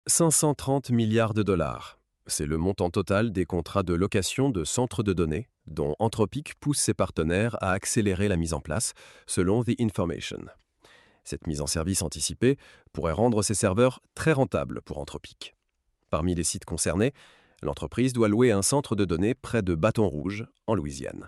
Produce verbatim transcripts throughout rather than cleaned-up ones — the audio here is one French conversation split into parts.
cinq cent trente milliards de dollars. C'est le montant total des contrats de location de centres de données dont Anthropic pousse ses partenaires à accélérer la mise en place, selon The Information. Cette mise en service anticipée pourrait rendre ses serveurs très rentables pour Anthropic. Parmi les sites concernés, l'entreprise doit louer un centre de données près de Baton Rouge, en Louisiane.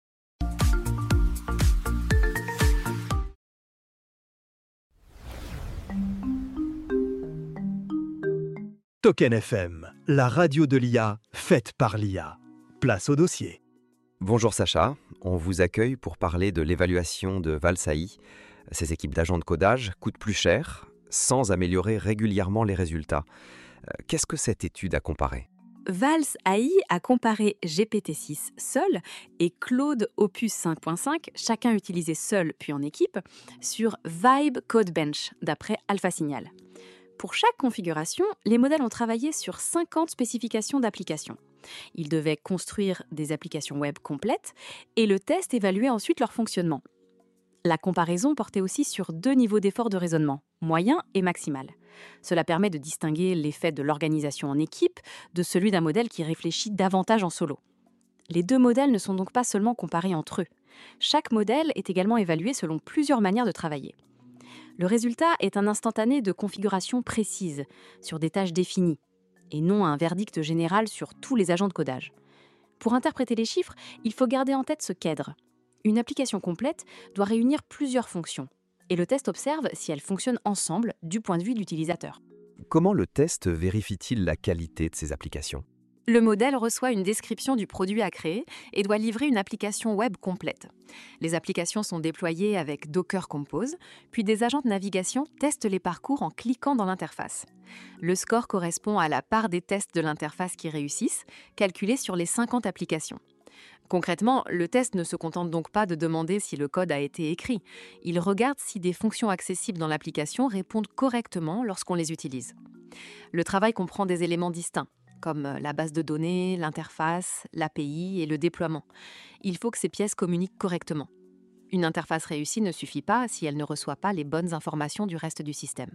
Token F M, la radio de l'I A, faite par l'I A. Place au dossier. Bonjour Sacha, on vous accueille pour parler de l'évaluation de Valsaï. Ces équipes d'agents de codage coûtent plus cher, sans améliorer régulièrement les résultats. Euh, Qu'est-ce que cette étude a comparé ? Valsaï a comparé G P T six seul et Claude Opus cinq point cinq, chacun utilisé seul puis en équipe, sur Vibe Code Bench, d'après AlphaSignal. Pour chaque configuration, les modèles ont travaillé sur cinquante spécifications d'applications. Ils devaient construire des applications web complètes et le test évaluait ensuite leur fonctionnement. La comparaison portait aussi sur deux niveaux d'effort de raisonnement, moyen et maximal. Cela permet de distinguer l'effet de l'organisation en équipe de celui d'un modèle qui réfléchit davantage en solo. Les deux modèles ne sont donc pas seulement comparés entre eux. Chaque modèle est également évalué selon plusieurs manières de travailler. Le résultat est un instantané de configuration précise, sur des tâches définies, et non un verdict général sur tous les agents de codage. Pour interpréter les chiffres, il faut garder en tête ce cadre. Une application complète doit réunir plusieurs fonctions, et le test observe si elles fonctionnent ensemble du point de vue de l'utilisateur. Comment le test vérifie-t-il la qualité de ces applications ? Le modèle reçoit une description du produit à créer et doit livrer une application web complète. Les applications sont déployées avec Docker Compose, puis des agents de navigation testent les parcours en cliquant dans l'interface. Le score correspond à la part des tests de l'interface qui réussissent, calculée sur les cinquante applications. Concrètement, le test ne se contente donc pas de demander si le code a été écrit. Il regarde si des fonctions accessibles dans l'application répondent correctement lorsqu'on les utilise. Le travail comprend des éléments distincts, comme la base de données, l'interface, l'A P I et le déploiement. Il faut que ces pièces communiquent correctement. Une interface réussie ne suffit pas si elle ne reçoit pas les bonnes informations du reste du système.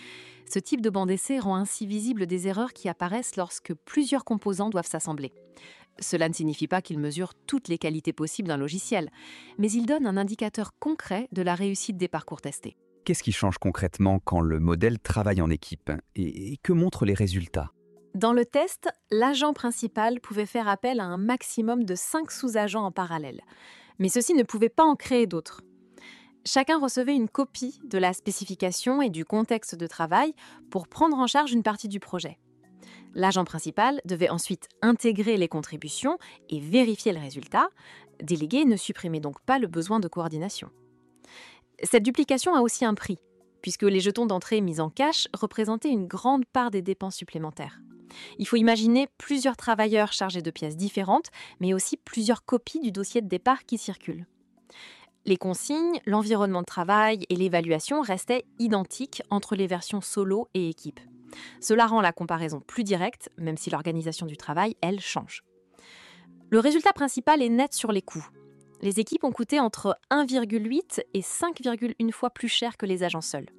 Ce type de banc d'essai rend ainsi visibles des erreurs qui apparaissent lorsque plusieurs composants doivent s'assembler. Cela ne signifie pas qu'il mesure toutes les qualités possibles d'un logiciel, mais il donne un indicateur concret de la réussite des parcours testés. Qu'est-ce qui change concrètement quand le modèle travaille en équipe ? Et, et que montrent les résultats ? Dans le test, l'agent principal pouvait faire appel à un maximum de cinq sous-agents en parallèle, mais ceux-ci ne pouvaient pas en créer d'autres. Chacun recevait une copie de la spécification et du contexte de travail pour prendre en charge une partie du projet. L'agent principal devait ensuite intégrer les contributions et vérifier le résultat. Déléguer ne supprimait donc pas le besoin de coordination. Cette duplication a aussi un prix, puisque les jetons d'entrée mis en cache représentaient une grande part des dépenses supplémentaires. Il faut imaginer plusieurs travailleurs chargés de pièces différentes, mais aussi plusieurs copies du dossier de départ qui circulent. Les consignes, l'environnement de travail et l'évaluation restaient identiques entre les versions solo et équipe. Cela rend la comparaison plus directe, même si l'organisation du travail, elle, change. Le résultat principal est net sur les coûts. Les équipes ont coûté entre un virgule huit et cinq virgule un fois plus cher que les agents seuls.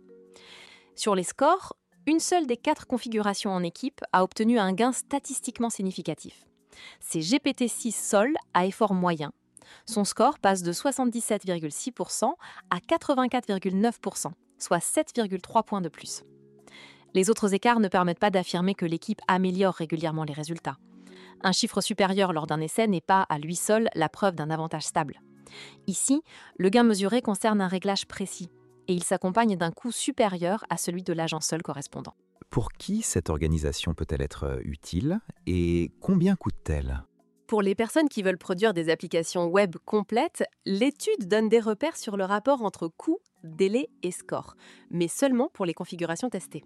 Sur les scores, une seule des quatre configurations en équipe a obtenu un gain statistiquement significatif. C'est G P T six Sol à effort moyen. Son score passe de soixante-dix-sept virgule six pour cent à quatre-vingt-quatre virgule neuf pour cent, soit sept virgule trois points de plus. Les autres écarts ne permettent pas d'affirmer que l'équipe améliore régulièrement les résultats. Un chiffre supérieur lors d'un essai n'est pas, à lui seul, la preuve d'un avantage stable. Ici, le gain mesuré concerne un réglage précis, et il s'accompagne d'un coût supérieur à celui de l'agent seul correspondant. Pour qui cette organisation peut-elle être utile et combien coûte-t-elle ? Pour les personnes qui veulent produire des applications web complètes, l'étude donne des repères sur le rapport entre coût, délai et score, mais seulement pour les configurations testées.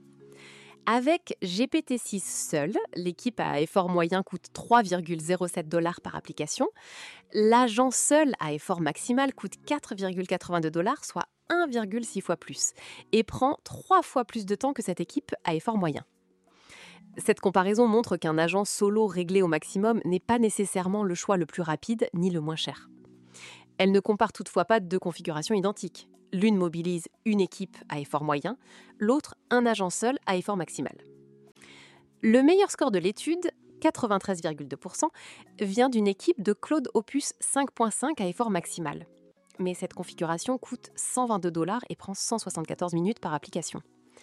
Avec G P T six seul, l'équipe à effort moyen coûte trois virgule zéro sept dollars par application. L'agent seul à effort maximal coûte quatre virgule quatre-vingt-deux dollars, soit un virgule six fois plus, et prend trois fois plus de temps que cette équipe à effort moyen. Cette comparaison montre qu'un agent solo réglé au maximum n'est pas nécessairement le choix le plus rapide ni le moins cher. Elle ne compare toutefois pas deux configurations identiques. L'une mobilise une équipe à effort moyen, l'autre un agent seul à effort maximal. Le meilleur score de l'étude, quatre-vingt-treize virgule deux pour cent, vient d'une équipe de Claude Opus cinq point cinq à effort maximal. Mais cette configuration coûte cent vingt-deux dollars et prend cent soixante-quatorze minutes par application.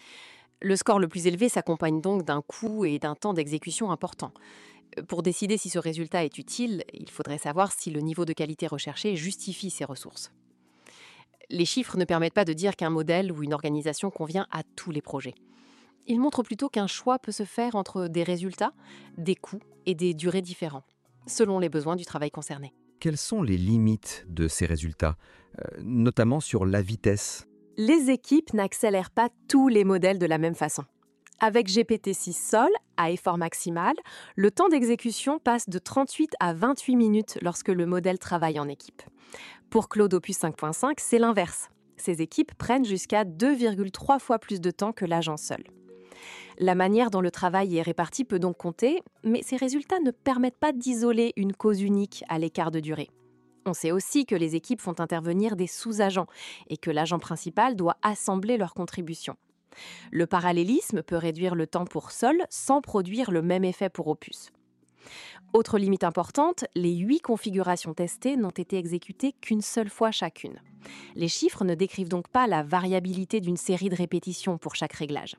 Le score le plus élevé s'accompagne donc d'un coût et d'un temps d'exécution important. Pour décider si ce résultat est utile, il faudrait savoir si le niveau de qualité recherché justifie ces ressources. Les chiffres ne permettent pas de dire qu'un modèle ou une organisation convient à tous les projets. Ils montrent plutôt qu'un choix peut se faire entre des résultats, des coûts et des durées différents, selon les besoins du travail concerné. Quelles sont les limites de ces résultats, euh, notamment sur la vitesse? Les équipes n'accélèrent pas tous les modèles de la même façon. Avec G P T six Sol, à effort maximal, le temps d'exécution passe de trente-huit à vingt-huit minutes lorsque le modèle travaille en équipe. Pour Claude Opus cinq point cinq, c'est l'inverse. Ces équipes prennent jusqu'à deux virgule trois fois plus de temps que l'agent seul. La manière dont le travail est réparti peut donc compter, mais ces résultats ne permettent pas d'isoler une cause unique à l'écart de durée. On sait aussi que les équipes font intervenir des sous-agents et que l'agent principal doit assembler leurs contributions. Le parallélisme peut réduire le temps pour Sol sans produire le même effet pour Opus. Autre limite importante, les huit configurations testées n'ont été exécutées qu'une seule fois chacune. Les chiffres ne décrivent donc pas la variabilité d'une série de répétitions pour chaque réglage.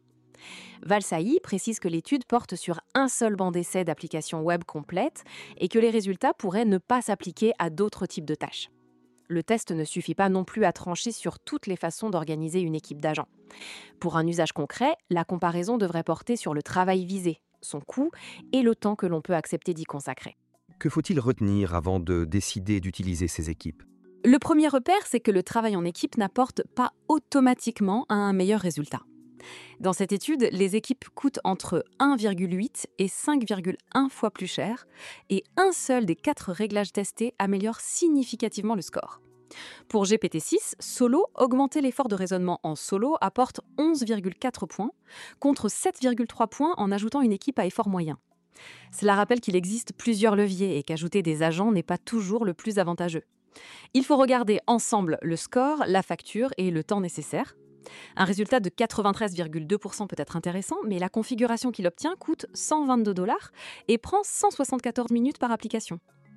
Valsaï précise que l'étude porte sur un seul banc d'essai d'applications web complète et que les résultats pourraient ne pas s'appliquer à d'autres types de tâches. Le test ne suffit pas non plus à trancher sur toutes les façons d'organiser une équipe d'agents. Pour un usage concret, la comparaison devrait porter sur le travail visé, son coût et le temps que l'on peut accepter d'y consacrer. Que faut-il retenir avant de décider d'utiliser ces équipes? Le premier repère, c'est que le travail en équipe n'apporte pas automatiquement un meilleur résultat. Dans cette étude, les équipes coûtent entre un virgule huit et cinq virgule un fois plus cher et un seul des quatre réglages testés améliore significativement le score. Pour G P T six, Solo, augmenter l'effort de raisonnement en solo apporte onze virgule quatre points contre sept virgule trois points en ajoutant une équipe à effort moyen. Cela rappelle qu'il existe plusieurs leviers et qu'ajouter des agents n'est pas toujours le plus avantageux. Il faut regarder ensemble le score, la facture et le temps nécessaire. Un résultat de quatre-vingt-treize virgule deux pour cent peut être intéressant, mais la configuration qu'il obtient coûte cent vingt-deux dollars et prend cent soixante-quatorze minutes par application.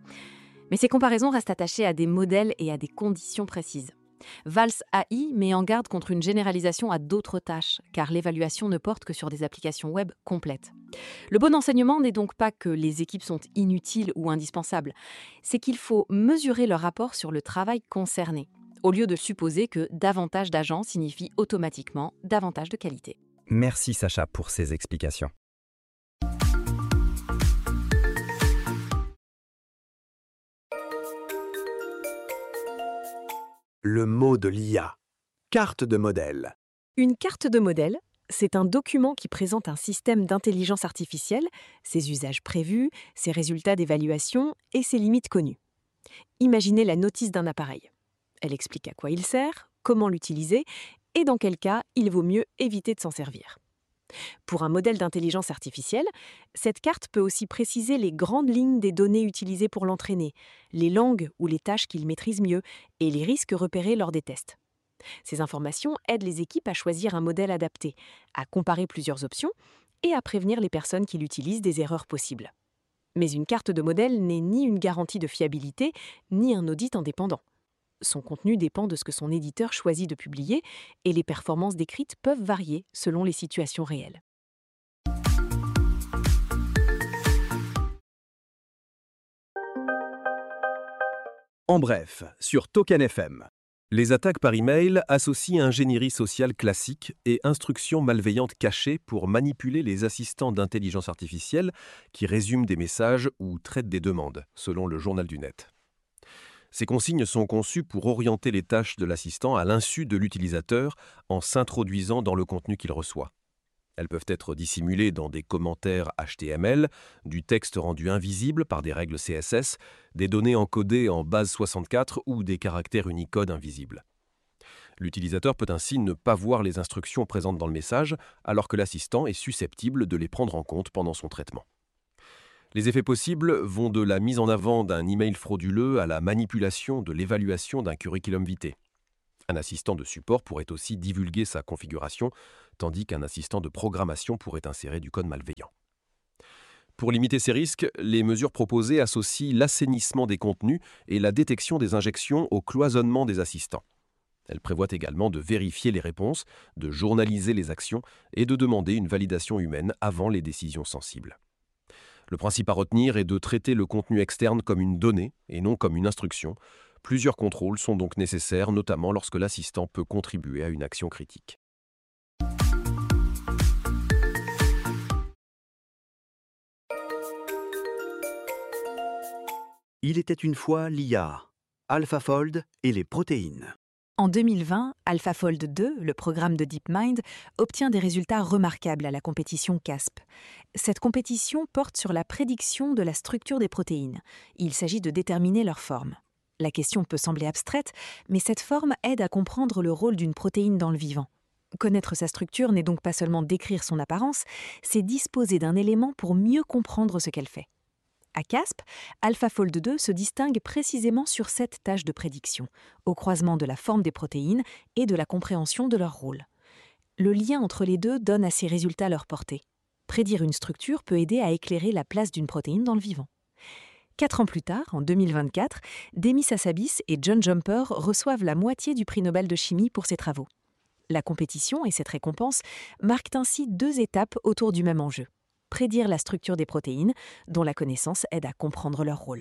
Mais ces comparaisons restent attachées à des modèles et à des conditions précises. Vals A I met en garde contre une généralisation à d'autres tâches, car l'évaluation ne porte que sur des applications web complètes. Le bon enseignement n'est donc pas que les équipes sont inutiles ou indispensables, c'est qu'il faut mesurer leur rapport sur le travail concerné, au lieu de supposer que davantage d'agents signifie automatiquement davantage de qualité. Merci Sacha pour ces explications. Le mot de l'I A. Carte de modèle. Une carte de modèle, c'est un document qui présente un système d'intelligence artificielle, ses usages prévus, ses résultats d'évaluation et ses limites connues. Imaginez la notice d'un appareil. Elle explique à quoi il sert, comment l'utiliser et dans quel cas il vaut mieux éviter de s'en servir. Pour un modèle d'intelligence artificielle, cette carte peut aussi préciser les grandes lignes des données utilisées pour l'entraîner, les langues ou les tâches qu'il maîtrise mieux et les risques repérés lors des tests. Ces informations aident les équipes à choisir un modèle adapté, à comparer plusieurs options et à prévenir les personnes qui l'utilisent des erreurs possibles. Mais une carte de modèle n'est ni une garantie de fiabilité, ni un audit indépendant. Son contenu dépend de ce que son éditeur choisit de publier et les performances décrites peuvent varier selon les situations réelles. En bref, sur Token F M. Les attaques par email associent ingénierie sociale classique et instructions malveillantes cachées pour manipuler les assistants d'intelligence artificielle qui résument des messages ou traitent des demandes, selon le Journal du Net. Ces consignes sont conçues pour orienter les tâches de l'assistant à l'insu de l'utilisateur en s'introduisant dans le contenu qu'il reçoit. Elles peuvent être dissimulées dans des commentaires H T M L, du texte rendu invisible par des règles C S S, des données encodées en base soixante-quatre ou des caractères Unicode invisibles. L'utilisateur peut ainsi ne pas voir les instructions présentes dans le message, alors que l'assistant est susceptible de les prendre en compte pendant son traitement. Les effets possibles vont de la mise en avant d'un email frauduleux à la manipulation de l'évaluation d'un curriculum vitae. Un assistant de support pourrait aussi divulguer sa configuration, tandis qu'un assistant de programmation pourrait insérer du code malveillant. Pour limiter ces risques, les mesures proposées associent l'assainissement des contenus et la détection des injections au cloisonnement des assistants. Elles prévoient également de vérifier les réponses, de journaliser les actions et de demander une validation humaine avant les décisions sensibles. Le principe à retenir est de traiter le contenu externe comme une donnée et non comme une instruction. Plusieurs contrôles sont donc nécessaires, notamment lorsque l'assistant peut contribuer à une action critique. Il était une fois l'I A, AlphaFold et les protéines. En deux mille vingt, AlphaFold deux, le programme de DeepMind, obtient des résultats remarquables à la compétition CASP. Cette compétition porte sur la prédiction de la structure des protéines. Il s'agit de déterminer leur forme. La question peut sembler abstraite, mais cette forme aide à comprendre le rôle d'une protéine dans le vivant. Connaître sa structure n'est donc pas seulement décrire son apparence, c'est disposer d'un élément pour mieux comprendre ce qu'elle fait. À CASP, AlphaFold deux se distingue précisément sur cette tâche de prédiction, au croisement de la forme des protéines et de la compréhension de leur rôle. Le lien entre les deux donne à ces résultats leur portée. Prédire une structure peut aider à éclairer la place d'une protéine dans le vivant. Quatre ans plus tard, en deux mille vingt-quatre, Demis Hassabis et John Jumper reçoivent la moitié du prix Nobel de chimie pour ces travaux. La compétition et cette récompense marquent ainsi deux étapes autour du même enjeu. Prédire la structure des protéines, dont la connaissance aide à comprendre leur rôle.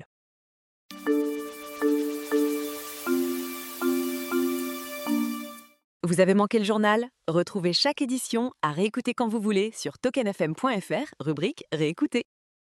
Vous avez manqué le journal? Retrouvez chaque édition à réécouter quand vous voulez sur token f m point f r, rubrique Réécouter.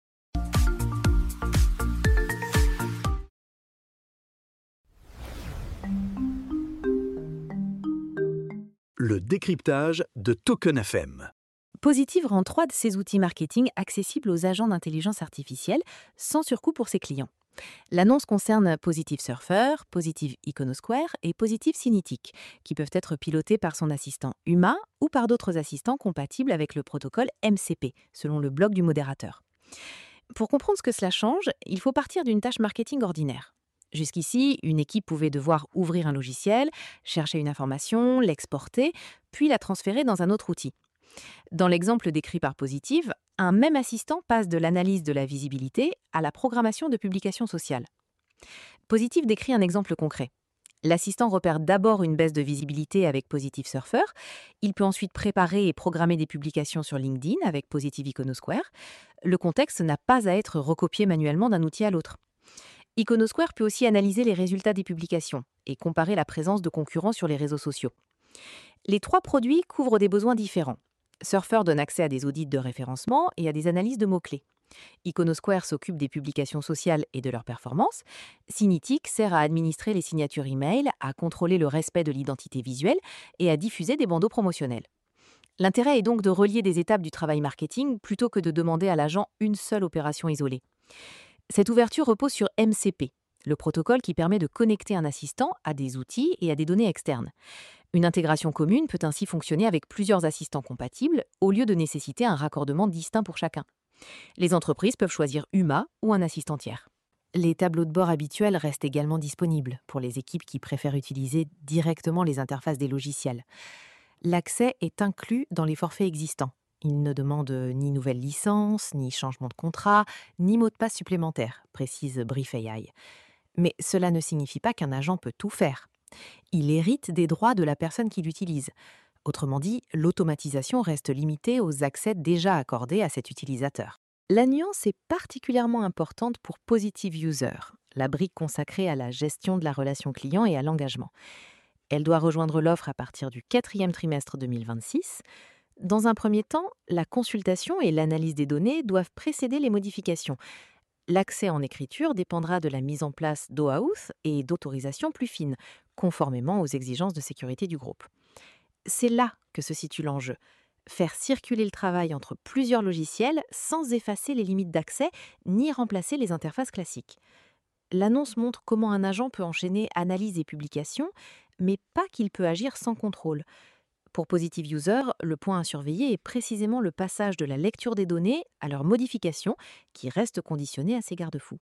Le décryptage de Token F M. Positive rend trois de ses outils marketing accessibles aux agents d'intelligence artificielle sans surcoût pour ses clients. L'annonce concerne Positive Surfer, Positive Iconosquare et Positive Cinetic, qui peuvent être pilotés par son assistant Uma ou par d'autres assistants compatibles avec le protocole M C P, selon le blog du modérateur. Pour comprendre ce que cela change, il faut partir d'une tâche marketing ordinaire. Jusqu'ici, une équipe pouvait devoir ouvrir un logiciel, chercher une information, l'exporter, puis la transférer dans un autre outil. Dans l'exemple décrit par Positive, un même assistant passe de l'analyse de la visibilité à la programmation de publications sociales. Positive décrit un exemple concret. L'assistant repère d'abord une baisse de visibilité avec Positive Surfer. Il peut ensuite préparer et programmer des publications sur LinkedIn avec Positive Iconosquare. Le contexte n'a pas à être recopié manuellement d'un outil à l'autre. Iconosquare peut aussi analyser les résultats des publications et comparer la présence de concurrents sur les réseaux sociaux. Les trois produits couvrent des besoins différents. Surfer donne accès à des audits de référencement et à des analyses de mots-clés. Iconosquare s'occupe des publications sociales et de leur performance. Cinetic sert à administrer les signatures e-mail, à contrôler le respect de l'identité visuelle et à diffuser des bandeaux promotionnels. L'intérêt est donc de relier des étapes du travail marketing plutôt que de demander à l'agent une seule opération isolée. Cette ouverture repose sur M C P, le protocole qui permet de connecter un assistant à des outils et à des données externes. Une intégration commune peut ainsi fonctionner avec plusieurs assistants compatibles au lieu de nécessiter un raccordement distinct pour chacun. Les entreprises peuvent choisir Uma ou un assistant tiers. Les tableaux de bord habituels restent également disponibles pour les équipes qui préfèrent utiliser directement les interfaces des logiciels. L'accès est inclus dans les forfaits existants. Il ne demande ni nouvelle licence, ni changement de contrat, ni mot de passe supplémentaire, précise Brief A I. Mais cela ne signifie pas qu'un agent peut tout faire. Il hérite des droits de la personne qui l'utilise. Autrement dit, l'automatisation reste limitée aux accès déjà accordés à cet utilisateur. La nuance est particulièrement importante pour Positive User, la brique consacrée à la gestion de la relation client et à l'engagement. Elle doit rejoindre l'offre à partir du quatrième trimestre deux mille vingt-six. Dans un premier temps, la consultation et l'analyse des données doivent précéder les modifications. L'accès en écriture dépendra de la mise en place d'OAuth et d'autorisations plus fines, conformément aux exigences de sécurité du groupe. C'est là que se situe l'enjeu. Faire circuler le travail entre plusieurs logiciels sans effacer les limites d'accès ni remplacer les interfaces classiques. L'annonce montre comment un agent peut enchaîner analyse et publication, mais pas qu'il peut agir sans contrôle. Pour Positive User, le point à surveiller est précisément le passage de la lecture des données à leur modification, qui reste conditionné à ces garde-fous.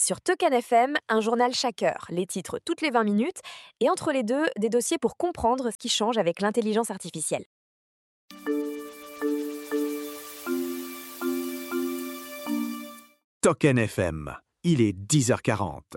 Sur Token F M, un journal chaque heure, les titres toutes les vingt minutes, et entre les deux, des dossiers pour comprendre ce qui change avec l'intelligence artificielle. Token F M, il est dix heures quarante.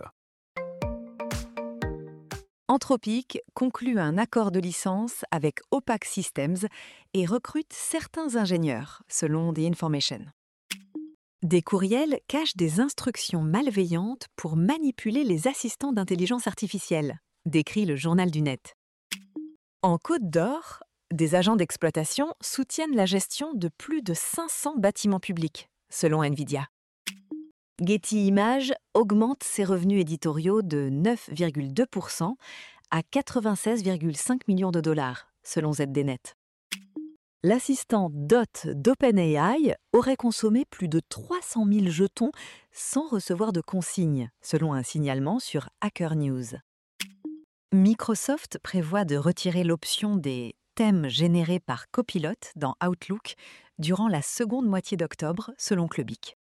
Anthropic conclut un accord de licence avec Opaque Systems et recrute certains ingénieurs, selon The Information. Des courriels cachent des instructions malveillantes pour manipuler les assistants d'intelligence artificielle, décrit le Journal du Net. En Côte d'Or, des agents d'exploitation soutiennent la gestion de plus de cinq cents bâtiments publics, selon Nvidia. Getty Images augmente ses revenus éditoriaux de neuf virgule deux pour cent à quatre-vingt-seize virgule cinq millions de dollars, selon Z D Net. L'assistant Dot d'OpenAI aurait consommé plus de trois cent mille jetons sans recevoir de consignes, selon un signalement sur Hacker News. Microsoft prévoit de retirer l'option des thèmes générés par Copilot dans Outlook durant la seconde moitié d'octobre, selon Clubic.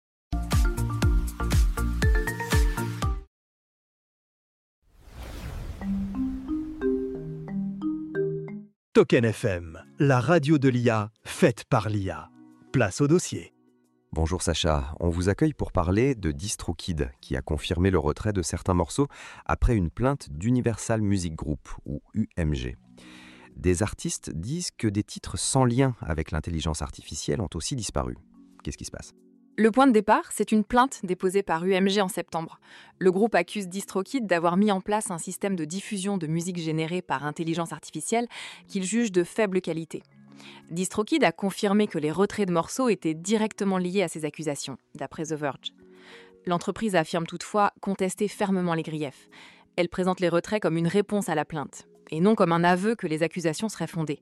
Token F M, la radio de l'I A, faite par l'I A. Place au dossier. Bonjour Sacha, on vous accueille pour parler de DistroKid, qui a confirmé le retrait de certains morceaux après une plainte d'Universal Music Group, ou U M G. Des artistes disent que des titres sans lien avec l'intelligence artificielle ont aussi disparu. Qu'est-ce qui se passe ? Le point de départ, c'est une plainte déposée par U M G en septembre. Le groupe accuse DistroKid d'avoir mis en place un système de diffusion de musique générée par intelligence artificielle qu'il juge de faible qualité. DistroKid a confirmé que les retraits de morceaux étaient directement liés à ces accusations, d'après The Verge. L'entreprise affirme toutefois contester fermement les griefs. Elle présente les retraits comme une réponse à la plainte, et non comme un aveu que les accusations seraient fondées.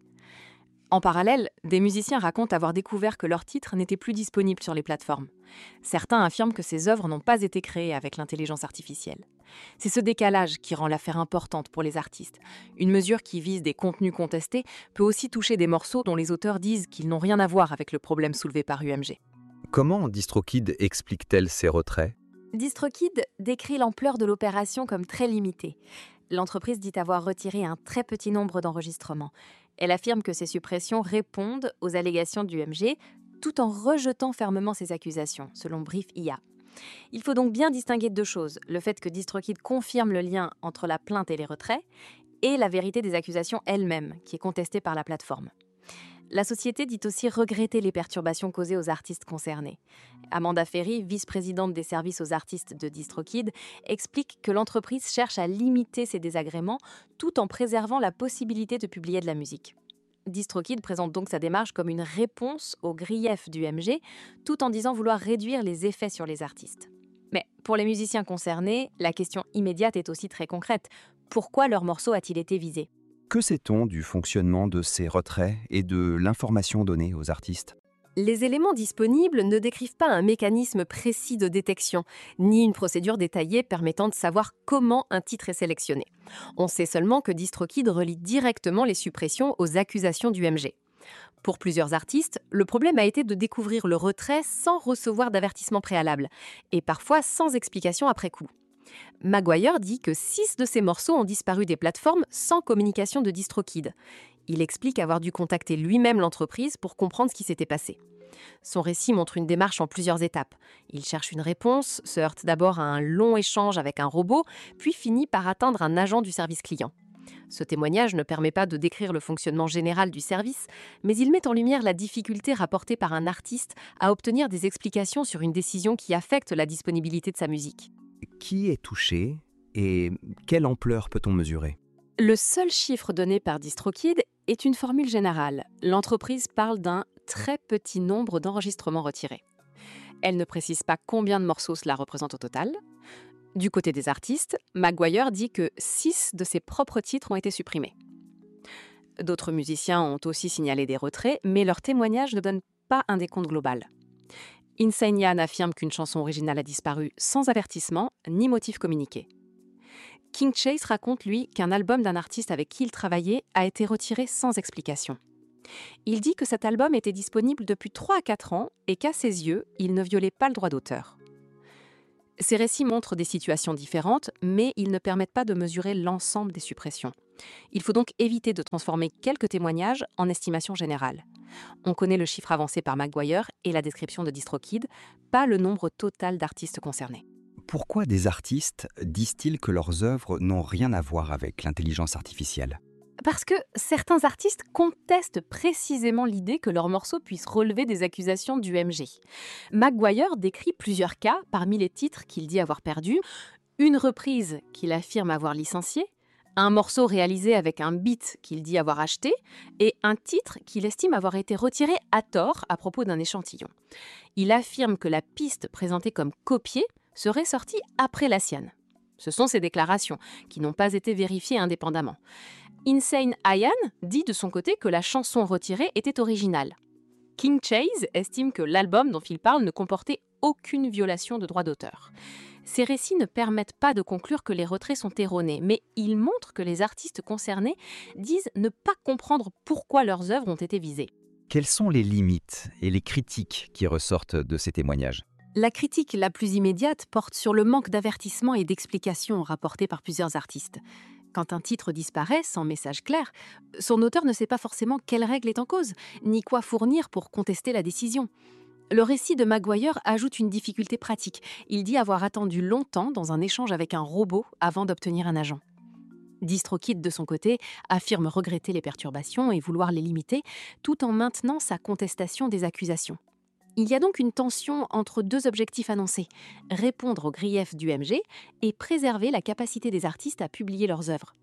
En parallèle, des musiciens racontent avoir découvert que leurs titres n'étaient plus disponibles sur les plateformes. Certains affirment que ces œuvres n'ont pas été créées avec l'intelligence artificielle. C'est ce décalage qui rend l'affaire importante pour les artistes. Une mesure qui vise des contenus contestés peut aussi toucher des morceaux dont les auteurs disent qu'ils n'ont rien à voir avec le problème soulevé par U M G. Comment DistroKid explique-t-elle ces retraits ? DistroKid décrit l'ampleur de l'opération comme très limitée. L'entreprise dit avoir retiré un très petit nombre d'enregistrements. Elle affirme que ces suppressions répondent aux allégations du U M G, tout en rejetant fermement ces accusations, selon Brief I A. Il faut donc bien distinguer deux choses, le fait que DistroKid confirme le lien entre la plainte et les retraits, et la vérité des accusations elles-mêmes, qui est contestée par la plateforme. La société dit aussi regretter les perturbations causées aux artistes concernés. Amanda Ferry, vice-présidente des services aux artistes de DistroKid, explique que l'entreprise cherche à limiter ces désagréments tout en préservant la possibilité de publier de la musique. DistroKid présente donc sa démarche comme une réponse aux griefs du U M G, tout en disant vouloir réduire les effets sur les artistes. Mais pour les musiciens concernés, la question immédiate est aussi très concrète. Pourquoi leur morceau a-t-il été visé ? Que sait-on du fonctionnement de ces retraits et de l'information donnée aux artistes ? Les éléments disponibles ne décrivent pas un mécanisme précis de détection, ni une procédure détaillée permettant de savoir comment un titre est sélectionné. On sait seulement que DistroKid relie directement les suppressions aux accusations du U M G. Pour plusieurs artistes, le problème a été de découvrir le retrait sans recevoir d'avertissement préalable, et parfois sans explication après coup. Maguire dit que six de ses morceaux ont disparu des plateformes sans communication de DistroKid. Il explique avoir dû contacter lui-même l'entreprise pour comprendre ce qui s'était passé. Son récit montre une démarche en plusieurs étapes. Il cherche une réponse, se heurte d'abord à un long échange avec un robot, puis finit par atteindre un agent du service client. Ce témoignage ne permet pas de décrire le fonctionnement général du service, mais il met en lumière la difficulté rapportée par un artiste à obtenir des explications sur une décision qui affecte la disponibilité de sa musique. Qui est touché et quelle ampleur peut-on mesurer ? Le seul chiffre donné par DistroKid est une formule générale. L'entreprise parle d'un très petit nombre d'enregistrements retirés. Elle ne précise pas combien de morceaux cela représente au total. Du côté des artistes, Maguire dit que six de ses propres titres ont été supprimés. D'autres musiciens ont aussi signalé des retraits, mais leur témoignage ne donne pas un décompte global. Insane Ian affirme qu'une chanson originale a disparu sans avertissement ni motif communiqué. King Chase raconte, lui, qu'un album d'un artiste avec qui il travaillait a été retiré sans explication. Il dit que cet album était disponible depuis trois à quatre ans et qu'à ses yeux, il ne violait pas le droit d'auteur. Ces récits montrent des situations différentes, mais ils ne permettent pas de mesurer l'ensemble des suppressions. Il faut donc éviter de transformer quelques témoignages en estimation générale. On connaît le chiffre avancé par Maguire et la description de DistroKid, pas le nombre total d'artistes concernés. Pourquoi des artistes disent-ils que leurs œuvres n'ont rien à voir avec l'intelligence artificielle ? Parce que certains artistes contestent précisément l'idée que leurs morceaux puissent relever des accusations d'U M G. Maguire décrit plusieurs cas parmi les titres qu'il dit avoir perdus, une reprise qu'il affirme avoir licenciée, un morceau réalisé avec un beat qu'il dit avoir acheté et un titre qu'il estime avoir été retiré à tort à propos d'un échantillon. Il affirme que la piste présentée comme copiée serait sortie après la sienne. Ce sont ces déclarations qui n'ont pas été vérifiées indépendamment. Insane Ian dit de son côté que la chanson retirée était originale. King Chase estime que l'album dont il parle ne comportait aucune violation de droit d'auteur. Ces récits ne permettent pas de conclure que les retraits sont erronés, mais ils montrent que les artistes concernés disent ne pas comprendre pourquoi leurs œuvres ont été visées. Quelles sont les limites et les critiques qui ressortent de ces témoignages ? La critique la plus immédiate porte sur le manque d'avertissement et d'explications rapportés par plusieurs artistes. Quand un titre disparaît sans message clair, son auteur ne sait pas forcément quelle règle est en cause, ni quoi fournir pour contester la décision. Le récit de Maguire ajoute une difficulté pratique. Il dit avoir attendu longtemps dans un échange avec un robot avant d'obtenir un agent. DistroKid, de son côté, affirme regretter les perturbations et vouloir les limiter, tout en maintenant sa contestation des accusations. Il y a donc une tension entre deux objectifs annoncés, répondre aux griefs d'U M G et préserver la capacité des artistes à publier leurs œuvres.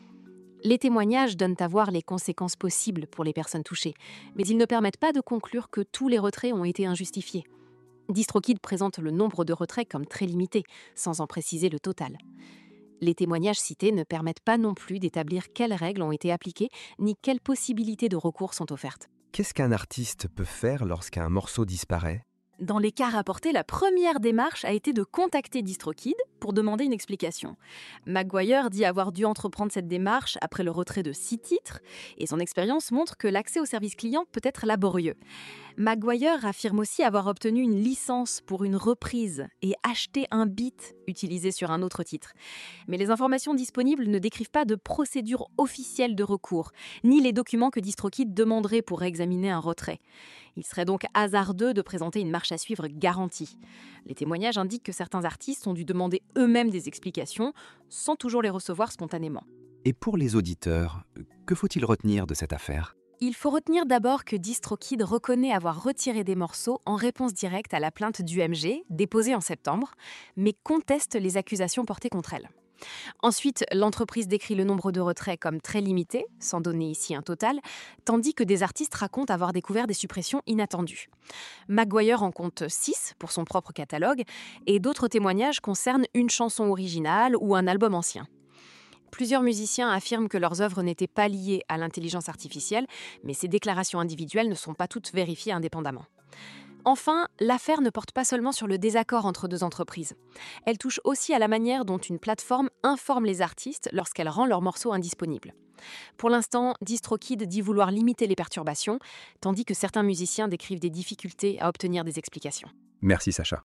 Les témoignages donnent à voir les conséquences possibles pour les personnes touchées, mais ils ne permettent pas de conclure que tous les retraits ont été injustifiés. DistroKid présente le nombre de retraits comme très limité, sans en préciser le total. Les témoignages cités ne permettent pas non plus d'établir quelles règles ont été appliquées, ni quelles possibilités de recours sont offertes. Qu'est-ce qu'un artiste peut faire lorsqu'un morceau disparaît ? Dans les cas rapportés, la première démarche a été de contacter DistroKid pour demander une explication. Maguire dit avoir dû entreprendre cette démarche après le retrait de six titres, et son expérience montre que l'accès au service client peut être laborieux. Maguire affirme aussi avoir obtenu une licence pour une reprise et acheté un beat utilisé sur un autre titre. Mais les informations disponibles ne décrivent pas de procédure officielle de recours, ni les documents que DistroKid demanderait pour examiner un retrait. Il serait donc hasardeux de présenter une marche à suivre garantie. Les témoignages indiquent que certains artistes ont dû demander eux-mêmes des explications, sans toujours les recevoir spontanément. Et pour les auditeurs, que faut-il retenir de cette affaire ? Il faut retenir d'abord que DistroKid reconnaît avoir retiré des morceaux en réponse directe à la plainte d'U M G, déposée en septembre, mais conteste les accusations portées contre elle. Ensuite, l'entreprise décrit le nombre de retraits comme très limité, sans donner ici un total, tandis que des artistes racontent avoir découvert des suppressions inattendues. Maguire en compte six pour son propre catalogue, et d'autres témoignages concernent une chanson originale ou un album ancien. Plusieurs musiciens affirment que leurs œuvres n'étaient pas liées à l'intelligence artificielle, mais ces déclarations individuelles ne sont pas toutes vérifiées indépendamment. Enfin, l'affaire ne porte pas seulement sur le désaccord entre deux entreprises. Elle touche aussi à la manière dont une plateforme informe les artistes lorsqu'elle rend leurs morceaux indisponibles. Pour l'instant, DistroKid dit vouloir limiter les perturbations, tandis que certains musiciens décrivent des difficultés à obtenir des explications. Merci Sacha.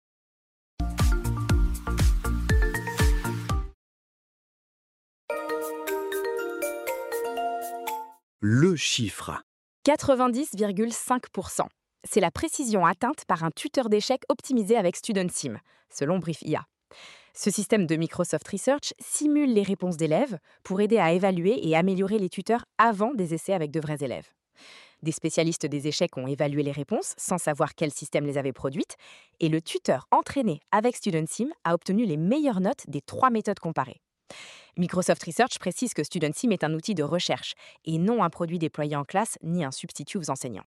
Le chiffre. quatre-vingt-dix virgule cinq pour cent. C'est la précision atteinte par un tuteur d'échecs optimisé avec StudentSim, selon Brief I A. Ce système de Microsoft Research simule les réponses d'élèves pour aider à évaluer et améliorer les tuteurs avant des essais avec de vrais élèves. Des spécialistes des échecs ont évalué les réponses sans savoir quel système les avait produites, et le tuteur entraîné avec StudentSim a obtenu les meilleures notes des trois méthodes comparées. Microsoft Research précise que StudentSim est un outil de recherche et non un produit déployé en classe ni un substitut aux enseignants.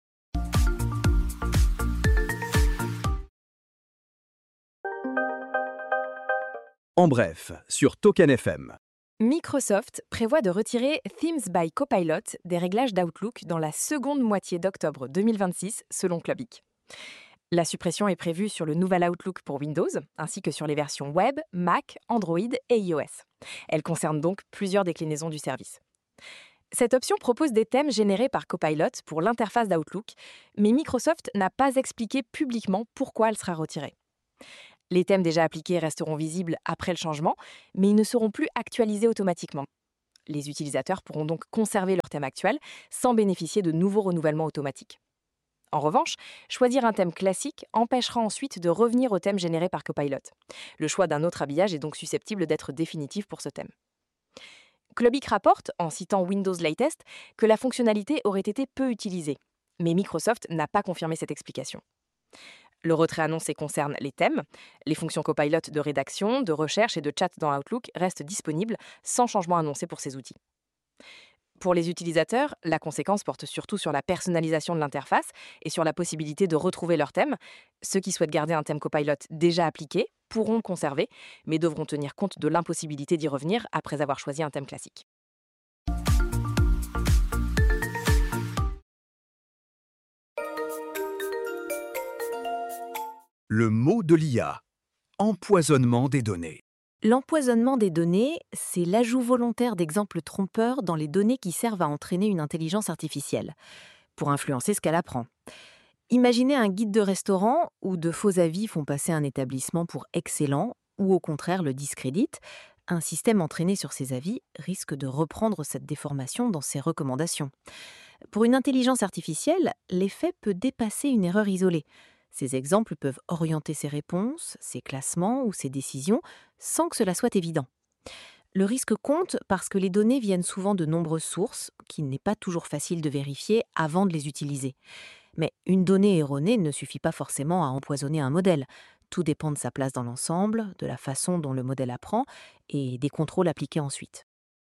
En bref, sur Token F M. Microsoft prévoit de retirer Themes by Copilot des réglages d'Outlook dans la seconde moitié d'octobre deux mille vingt-six, selon Clubic. La suppression est prévue sur le nouvel Outlook pour Windows, ainsi que sur les versions Web, Mac, Android et iOS. Elle concerne donc plusieurs déclinaisons du service. Cette option propose des thèmes générés par Copilot pour l'interface d'Outlook, mais Microsoft n'a pas expliqué publiquement pourquoi elle sera retirée. Les thèmes déjà appliqués resteront visibles après le changement, mais ils ne seront plus actualisés automatiquement. Les utilisateurs pourront donc conserver leur thème actuel sans bénéficier de nouveaux renouvellements automatiques. En revanche, choisir un thème classique empêchera ensuite de revenir au thème généré par Copilot. Le choix d'un autre habillage est donc susceptible d'être définitif pour ce thème. Clubic rapporte, en citant Windows Latest, que la fonctionnalité aurait été peu utilisée, mais Microsoft n'a pas confirmé cette explication. Le retrait annoncé concerne les thèmes. Les fonctions Copilot de rédaction, de recherche et de chat dans Outlook restent disponibles sans changement annoncé pour ces outils. Pour les utilisateurs, la conséquence porte surtout sur la personnalisation de l'interface et sur la possibilité de retrouver leur thème. Ceux qui souhaitent garder un thème Copilot déjà appliqué pourront le conserver, mais devront tenir compte de l'impossibilité d'y revenir après avoir choisi un thème classique. Le mot de l'I A. Empoisonnement des données. L'empoisonnement des données, c'est l'ajout volontaire d'exemples trompeurs dans les données qui servent à entraîner une intelligence artificielle, pour influencer ce qu'elle apprend. Imaginez un guide de restaurant où de faux avis font passer un établissement pour excellent ou au contraire le discréditent. Un système entraîné sur ces avis risque de reprendre cette déformation dans ses recommandations. Pour une intelligence artificielle, l'effet peut dépasser une erreur isolée. Ces exemples peuvent orienter ses réponses, ses classements ou ses décisions sans que cela soit évident. Le risque compte parce que les données viennent souvent de nombreuses sources qu'il n'est pas toujours facile de vérifier avant de les utiliser. Mais une donnée erronée ne suffit pas forcément à empoisonner un modèle. Tout dépend de sa place dans l'ensemble, de la façon dont le modèle apprend et des contrôles appliqués ensuite.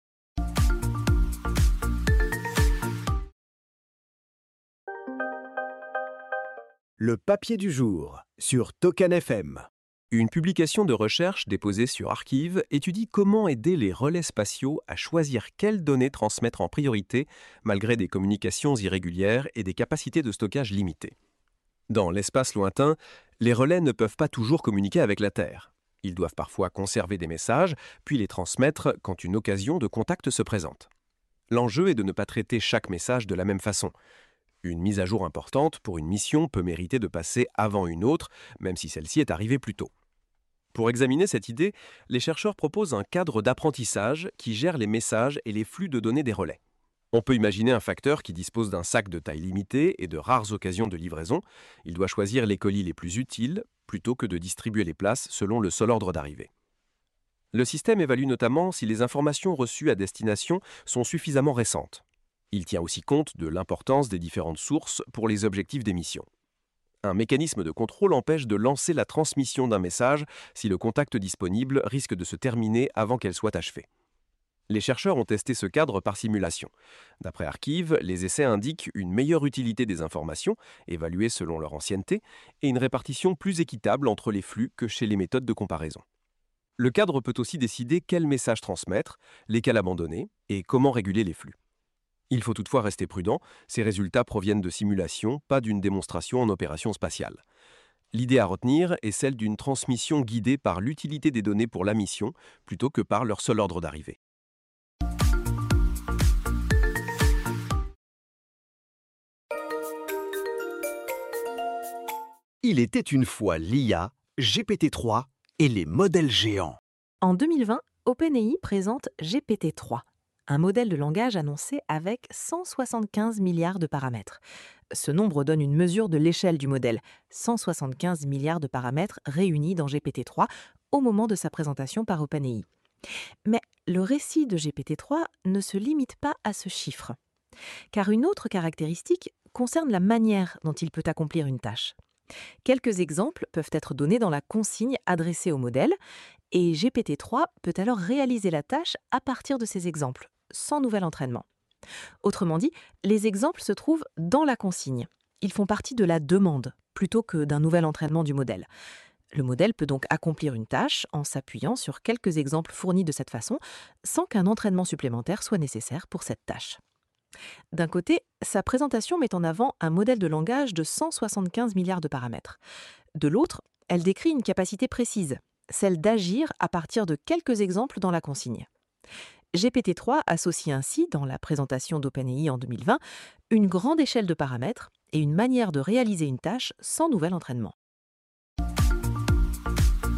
Le papier du jour sur Token F M. Une publication de recherche déposée sur Archive étudie comment aider les relais spatiaux à choisir quelles données transmettre en priorité malgré des communications irrégulières et des capacités de stockage limitées. Dans l'espace lointain, les relais ne peuvent pas toujours communiquer avec la Terre. Ils doivent parfois conserver des messages, puis les transmettre quand une occasion de contact se présente. L'enjeu est de ne pas traiter chaque message de la même façon. Une mise à jour importante pour une mission peut mériter de passer avant une autre, même si celle-ci est arrivée plus tôt. Pour examiner cette idée, les chercheurs proposent un cadre d'apprentissage qui gère les messages et les flux de données des relais. On peut imaginer un facteur qui dispose d'un sac de taille limitée et de rares occasions de livraison. Il doit choisir les colis les plus utiles, plutôt que de distribuer les places selon le seul ordre d'arrivée. Le système évalue notamment si les informations reçues à destination sont suffisamment récentes. Il tient aussi compte de l'importance des différentes sources pour les objectifs des missions. Un mécanisme de contrôle empêche de lancer la transmission d'un message si le contact disponible risque de se terminer avant qu'elle soit achevée. Les chercheurs ont testé ce cadre par simulation. D'après Archive, les essais indiquent une meilleure utilité des informations, évaluées selon leur ancienneté, et une répartition plus équitable entre les flux que chez les méthodes de comparaison. Le cadre peut aussi décider quels messages transmettre, lesquels abandonner et comment réguler les flux. Il faut toutefois rester prudent, ces résultats proviennent de simulations, pas d'une démonstration en opération spatiale. L'idée à retenir est celle d'une transmission guidée par l'utilité des données pour la mission, plutôt que par leur seul ordre d'arrivée. Il était une fois l'I A, G P T trois et les modèles géants. En deux mille vingt, OpenAI présente G P T trois, un modèle de langage annoncé avec cent soixante-quinze milliards de paramètres. Ce nombre donne une mesure de l'échelle du modèle, cent soixante-quinze milliards de paramètres réunis dans G P T trois au moment de sa présentation par OpenAI. Mais le récit de G P T trois ne se limite pas à ce chiffre, car une autre caractéristique concerne la manière dont il peut accomplir une tâche. Quelques exemples peuvent être donnés dans la consigne adressée au modèle, et G P T trois peut alors réaliser la tâche à partir de ces exemples, sans nouvel entraînement. Autrement dit, les exemples se trouvent dans la consigne. Ils font partie de la demande, plutôt que d'un nouvel entraînement du modèle. Le modèle peut donc accomplir une tâche en s'appuyant sur quelques exemples fournis de cette façon, sans qu'un entraînement supplémentaire soit nécessaire pour cette tâche. D'un côté, sa présentation met en avant un modèle de langage de cent soixante-quinze milliards de paramètres. De l'autre, elle décrit une capacité précise, celle d'agir à partir de quelques exemples dans la consigne. G P T trois associe ainsi, dans la présentation d'OpenAI en deux mille vingt, une grande échelle de paramètres et une manière de réaliser une tâche sans nouvel entraînement.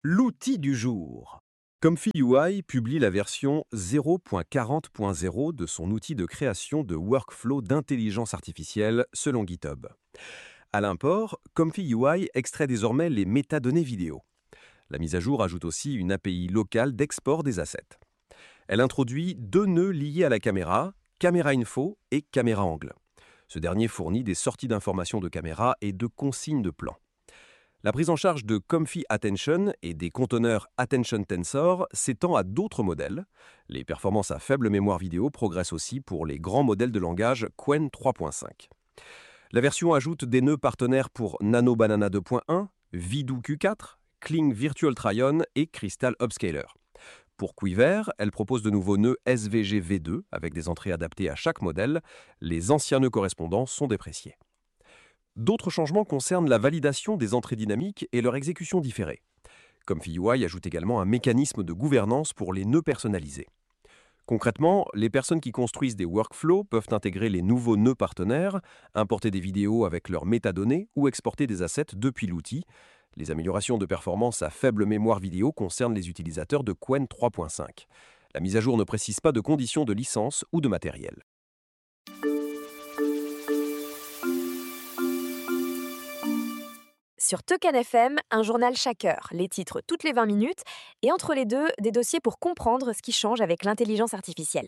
L'outil du jour. Comfy U I publie la version zéro point quarante point zéro de son outil de création de workflow d'intelligence artificielle selon GitHub. À l'import, Comfy U I extrait désormais les métadonnées vidéo. La mise à jour ajoute aussi une A P I locale d'export des assets. Elle introduit deux nœuds liés à la caméra, Caméra Info et Caméra Angle. Ce dernier fournit des sorties d'informations de caméra et de consignes de plan. La prise en charge de Comfy Attention et des conteneurs Attention Tensor s'étend à d'autres modèles. Les performances à faible mémoire vidéo progressent aussi pour les grands modèles de langage Qwen trois point cinq. La version ajoute des nœuds partenaires pour Nano Banana deux point un, Vidoo Q quatre, Kling Virtual Try-On et Crystal Upscaler. Pour Quiver, elle propose de nouveaux nœuds S V G V deux avec des entrées adaptées à chaque modèle. Les anciens nœuds correspondants sont dépréciés. D'autres changements concernent la validation des entrées dynamiques et leur exécution différée. Comfy U I ajoute également un mécanisme de gouvernance pour les nœuds personnalisés. Concrètement, les personnes qui construisent des workflows peuvent intégrer les nouveaux nœuds partenaires, importer des vidéos avec leurs métadonnées ou exporter des assets depuis l'outil. Les améliorations de performance à faible mémoire vidéo concernent les utilisateurs de Qwen trois point cinq. La mise à jour ne précise pas de conditions de licence ou de matériel. Sur Token F M, un journal chaque heure, les titres toutes les vingt minutes, et entre les deux, des dossiers pour comprendre ce qui change avec l'intelligence artificielle.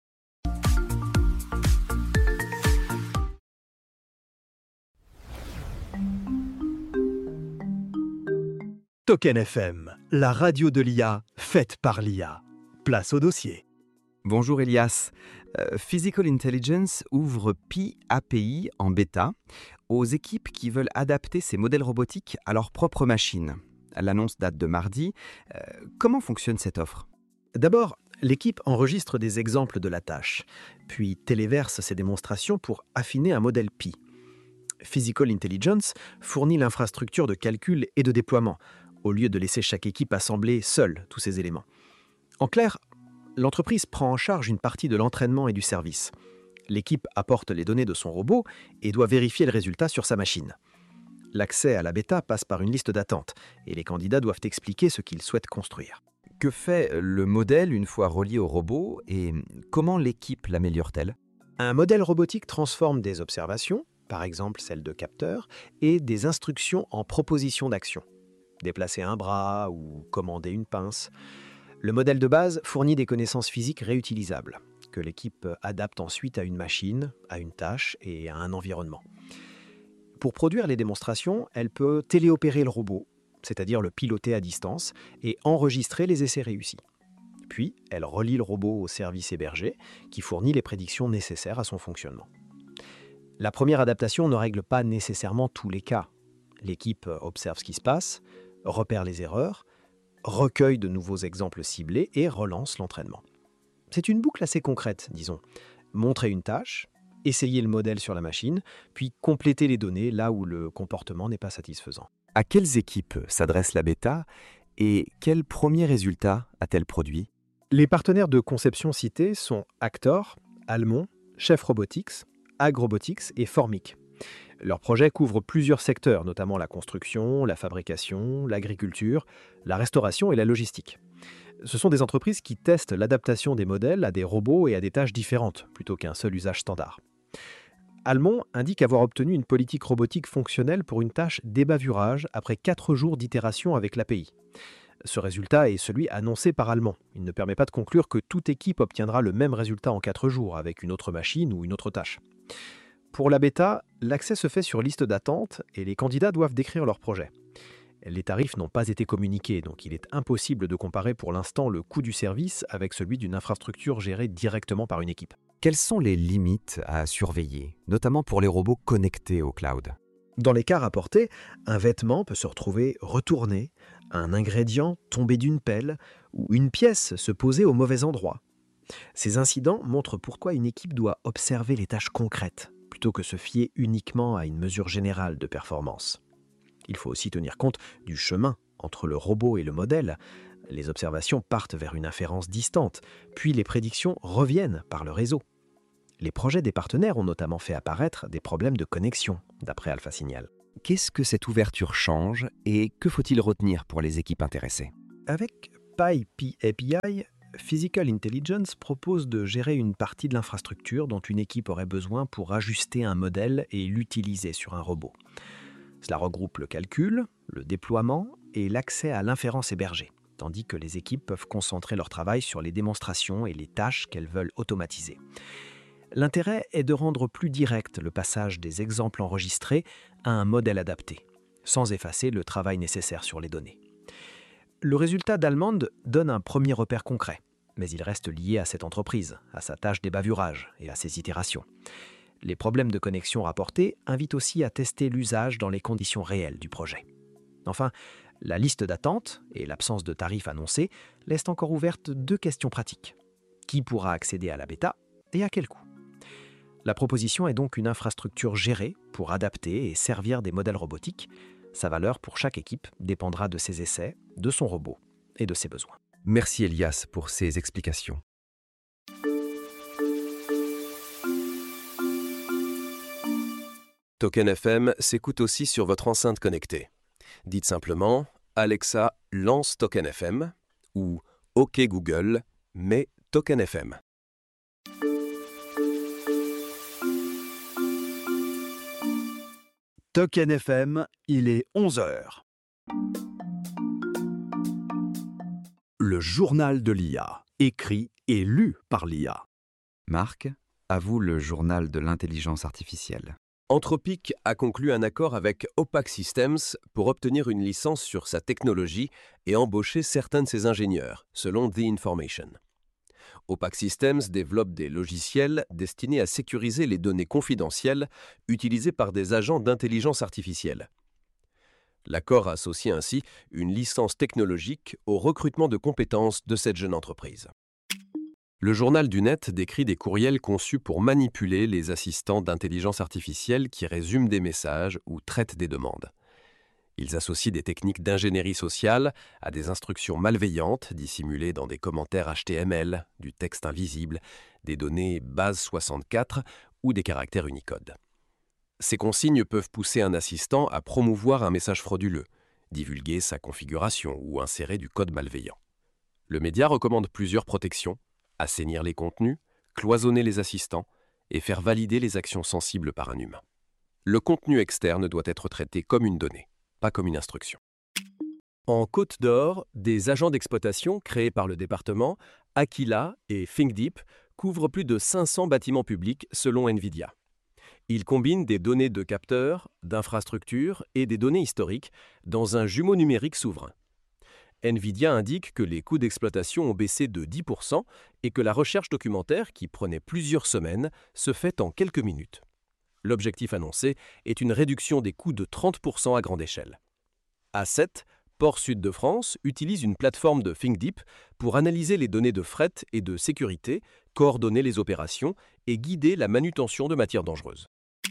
Token F M, la radio de l'I A, faite par l'I A. Place au dossier. Bonjour Elias. Euh, Physical Intelligence ouvre Pi A P I en bêta aux équipes qui veulent adapter ces modèles robotiques à leur propre machine. L'annonce date de mardi. Euh, comment fonctionne cette offre ? D'abord, l'équipe enregistre des exemples de la tâche, puis téléverse ces démonstrations pour affiner un modèle Pi. Physical Intelligence fournit l'infrastructure de calcul et de déploiement, au lieu de laisser chaque équipe assembler seule tous ces éléments. En clair, l'entreprise prend en charge une partie de l'entraînement et du service. L'équipe apporte les données de son robot et doit vérifier le résultat sur sa machine. L'accès à la bêta passe par une liste d'attente et les candidats doivent expliquer ce qu'ils souhaitent construire. Que fait le modèle une fois relié au robot et comment l'équipe l'améliore-t-elle ? Un modèle robotique transforme des observations, par exemple celles de capteurs, et des instructions en propositions d'action. Déplacer un bras ou commander une pince. Le modèle de base fournit des connaissances physiques réutilisables, que l'équipe adapte ensuite à une machine, à une tâche et à un environnement. Pour produire les démonstrations, elle peut téléopérer le robot, c'est-à-dire le piloter à distance, et enregistrer les essais réussis. Puis, elle relie le robot au service hébergé, qui fournit les prédictions nécessaires à son fonctionnement. La première adaptation ne règle pas nécessairement tous les cas. L'équipe observe ce qui se passe, repère les erreurs, recueille de nouveaux exemples ciblés et relance l'entraînement. C'est une boucle assez concrète, disons. Montrer une tâche, essayer le modèle sur la machine, puis compléter les données là où le comportement n'est pas satisfaisant. À quelles équipes s'adresse la bêta et quels premiers résultats a-t-elle produit ? Les partenaires de conception cités sont Actor, Almon, Chef Robotics, Ag Robotics et Formic. Leur projet couvre plusieurs secteurs, notamment la construction, la fabrication, l'agriculture, la restauration et la logistique. Ce sont des entreprises qui testent l'adaptation des modèles à des robots et à des tâches différentes, plutôt qu'un seul usage standard. Almon indique avoir obtenu une politique robotique fonctionnelle pour une tâche d'ébavurage après quatre jours d'itération avec l'A P I. Ce résultat est celui annoncé par Almon. Il ne permet pas de conclure que toute équipe obtiendra le même résultat en quatre jours avec une autre machine ou une autre tâche. Pour la bêta, l'accès se fait sur liste d'attente et les candidats doivent décrire leur projet. Les tarifs n'ont pas été communiqués, donc il est impossible de comparer pour l'instant le coût du service avec celui d'une infrastructure gérée directement par une équipe. Quelles sont les limites à surveiller, notamment pour les robots connectés au cloud ? Dans les cas rapportés, un vêtement peut se retrouver retourné, un ingrédient tombé d'une pelle ou une pièce se poser au mauvais endroit. Ces incidents montrent pourquoi une équipe doit observer les tâches concrètes, plutôt que se fier uniquement à une mesure générale de performance. Il faut aussi tenir compte du chemin entre le robot et le modèle. Les observations partent vers une inférence distante, puis les prédictions reviennent par le réseau. Les projets des partenaires ont notamment fait apparaître des problèmes de connexion, d'après AlphaSignal. Qu'est-ce que cette ouverture change et que faut-il retenir pour les équipes intéressées? Avec PyPAPI, Physical Intelligence propose de gérer une partie de l'infrastructure dont une équipe aurait besoin pour ajuster un modèle et l'utiliser sur un robot. Cela regroupe le calcul, le déploiement et l'accès à l'inférence hébergée, tandis que les équipes peuvent concentrer leur travail sur les démonstrations et les tâches qu'elles veulent automatiser. L'intérêt est de rendre plus direct le passage des exemples enregistrés à un modèle adapté, sans effacer le travail nécessaire sur les données. Le résultat d'Almond donne un premier repère concret, mais il reste lié à cette entreprise, à sa tâche d'ébavuvrage et à ses itérations. Les problèmes de connexion rapportés invitent aussi à tester l'usage dans les conditions réelles du projet. Enfin, la liste d'attente et l'absence de tarifs annoncés laissent encore ouvertes deux questions pratiques. Qui pourra accéder à la bêta et à quel coût? La proposition est donc une infrastructure gérée pour adapter et servir des modèles robotiques. Sa valeur pour chaque équipe dépendra de ses essais, de son robot et de ses besoins. Merci Elias pour ces explications. Token F M s'écoute aussi sur votre enceinte connectée. Dites simplement « Alexa, lance Token F M » ou « OK Google, mets Token F M ». Token F M, il est onze heures. Le journal de l'I A, écrit et lu par l'I A. Marc, à vous le journal de l'intelligence artificielle. Anthropic a conclu un accord avec Opac Systems pour obtenir une licence sur sa technologie et embaucher certains de ses ingénieurs, selon The Information. Opac Systems développe des logiciels destinés à sécuriser les données confidentielles utilisées par des agents d'intelligence artificielle. L'accord associe ainsi une licence technologique au recrutement de compétences de cette jeune entreprise. Le journal du net décrit des courriels conçus pour manipuler les assistants d'intelligence artificielle qui résument des messages ou traitent des demandes. Ils associent des techniques d'ingénierie sociale à des instructions malveillantes dissimulées dans des commentaires H T M L, du texte invisible, des données base soixante-quatre ou des caractères Unicode. Ces consignes peuvent pousser un assistant à promouvoir un message frauduleux, divulguer sa configuration ou insérer du code malveillant. Le média recommande plusieurs protections: assainir les contenus, cloisonner les assistants et faire valider les actions sensibles par un humain. Le contenu externe doit être traité comme une donnée, pas comme une instruction. En Côte d'Or, des agents d'exploitation créés par le département, Aquila et ThinkDeep couvrent plus de cinq cents bâtiments publics selon NVIDIA. Ils combinent des données de capteurs, d'infrastructures et des données historiques dans un jumeau numérique souverain. NVIDIA indique que les coûts d'exploitation ont baissé de dix pour cent et que la recherche documentaire, qui prenait plusieurs semaines, se fait en quelques minutes. L'objectif annoncé est une réduction des coûts de trente pour cent à grande échelle. A sept, Port Sud de France, utilise une plateforme de ThinkDeep pour analyser les données de fret et de sécurité, coordonner les opérations et guider la manutention de matières dangereuses.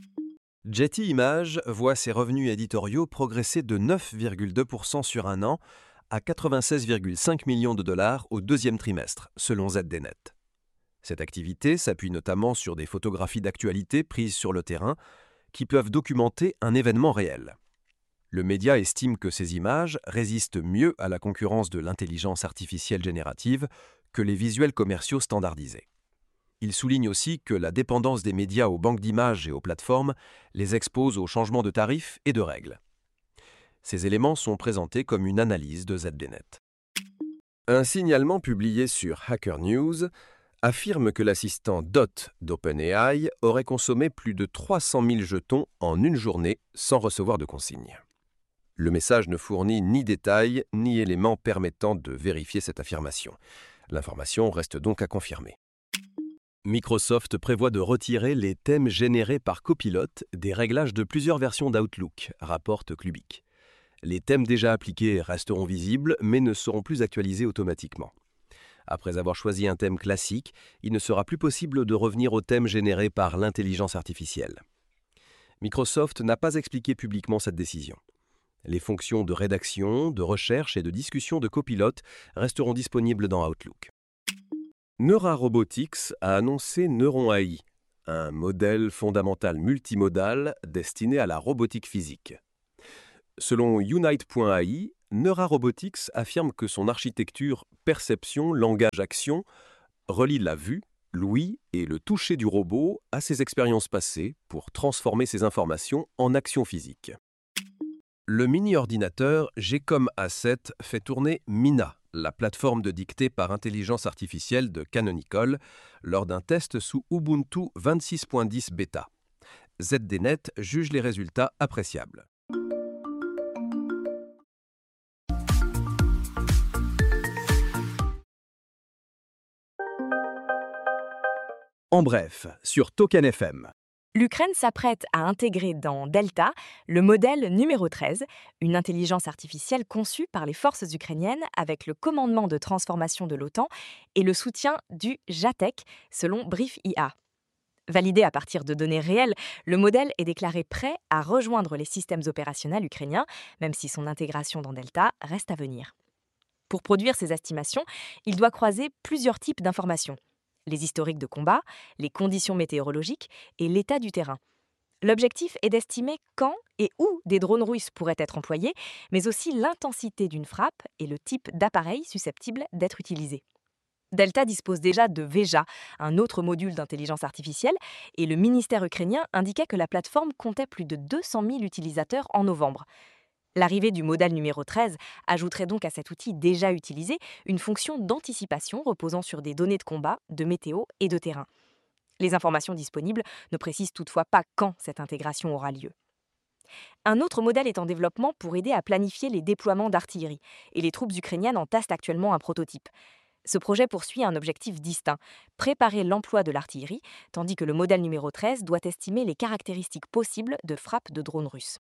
Jetty Images voit ses revenus éditoriaux progresser de neuf virgule deux pour cent sur un an à quatre-vingt-seize virgule cinq millions de dollars au deuxième trimestre, selon Z D Net. Cette activité s'appuie notamment sur des photographies d'actualité prises sur le terrain qui peuvent documenter un événement réel. Le média estime que ces images résistent mieux à la concurrence de l'intelligence artificielle générative que les visuels commerciaux standardisés. Il souligne aussi que la dépendance des médias aux banques d'images et aux plateformes les expose aux changements de tarifs et de règles. Ces éléments sont présentés comme une analyse de Z D Net. Un signalement publié sur Hacker News affirme que l'assistant Dot d'OpenAI aurait consommé plus de trois cent mille jetons en une journée sans recevoir de consigne. Le message ne fournit ni détails ni éléments permettant de vérifier cette affirmation. L'information reste donc à confirmer. Microsoft prévoit de retirer les thèmes générés par Copilot des réglages de plusieurs versions d'Outlook, rapporte Clubic. Les thèmes déjà appliqués resteront visibles, mais ne seront plus actualisés automatiquement. Après avoir choisi un thème classique, il ne sera plus possible de revenir au thème généré par l'intelligence artificielle. Microsoft n'a pas expliqué publiquement cette décision. Les fonctions de rédaction, de recherche et de discussion de Copilot resteront disponibles dans Outlook. Neura Robotics a annoncé Neuron A I, un modèle fondamental multimodal destiné à la robotique physique, Selon Unite point A I, Neura Robotics affirme que son architecture perception-langage-action relie la vue, l'ouïe et le toucher du robot à ses expériences passées pour transformer ces informations en actions physiques. Le mini-ordinateur G-Com A sept fait tourner Mina, la plateforme de dictée par intelligence artificielle de Canonical, lors d'un test sous Ubuntu vingt-six point dix bêta. Z D Net juge les résultats appréciables. En bref, sur Token F M. L'Ukraine s'apprête à intégrer dans Delta le modèle numéro treize, une intelligence artificielle conçue par les forces ukrainiennes avec le commandement de transformation de l'OTAN et le soutien du JATEC, selon Brief I A. Validé à partir de données réelles, le modèle est déclaré prêt à rejoindre les systèmes opérationnels ukrainiens, même si son intégration dans Delta reste à venir. Pour produire ces estimations, il doit croiser plusieurs types d'informations. Les historiques de combat, les conditions météorologiques et l'état du terrain. L'objectif est d'estimer quand et où des drones russes pourraient être employés, mais aussi l'intensité d'une frappe et le type d'appareil susceptible d'être utilisé. Delta dispose déjà de Veja, un autre module d'intelligence artificielle, et le ministère ukrainien indiquait que la plateforme comptait plus de deux cent mille utilisateurs en novembre. L'arrivée du modèle numéro treize ajouterait donc à cet outil déjà utilisé une fonction d'anticipation reposant sur des données de combat, de météo et de terrain. Les informations disponibles ne précisent toutefois pas quand cette intégration aura lieu. Un autre modèle est en développement pour aider à planifier les déploiements d'artillerie, et les troupes ukrainiennes en testent actuellement un prototype. Ce projet poursuit un objectif distinct, préparer l'emploi de l'artillerie, tandis que le modèle numéro treize doit estimer les caractéristiques possibles de frappe de drones russes.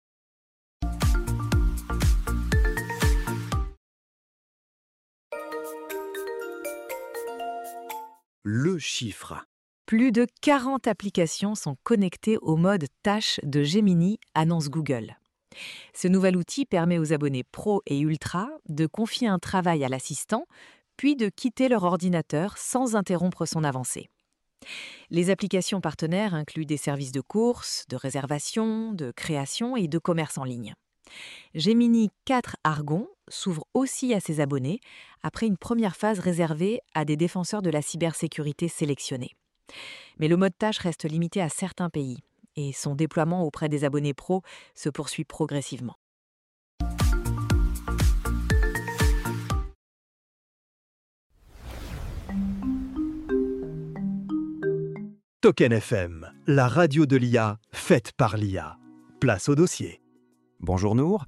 Le chiffre. Plus de quarante applications sont connectées au mode tâche de Gemini, annonce Google. Ce nouvel outil permet aux abonnés Pro et Ultra de confier un travail à l'assistant, puis de quitter leur ordinateur sans interrompre son avancée. Les applications partenaires incluent des services de course, de réservation, de création et de commerce en ligne. Gemini quatre Argon s'ouvre aussi à ses abonnés après une première phase réservée à des défenseurs de la cybersécurité sélectionnés. Mais le mode tâche reste limité à certains pays et son déploiement auprès des abonnés pro se poursuit progressivement. Token F M, la radio de l'I A faite par l'I A. Place au dossier. Bonjour Nour.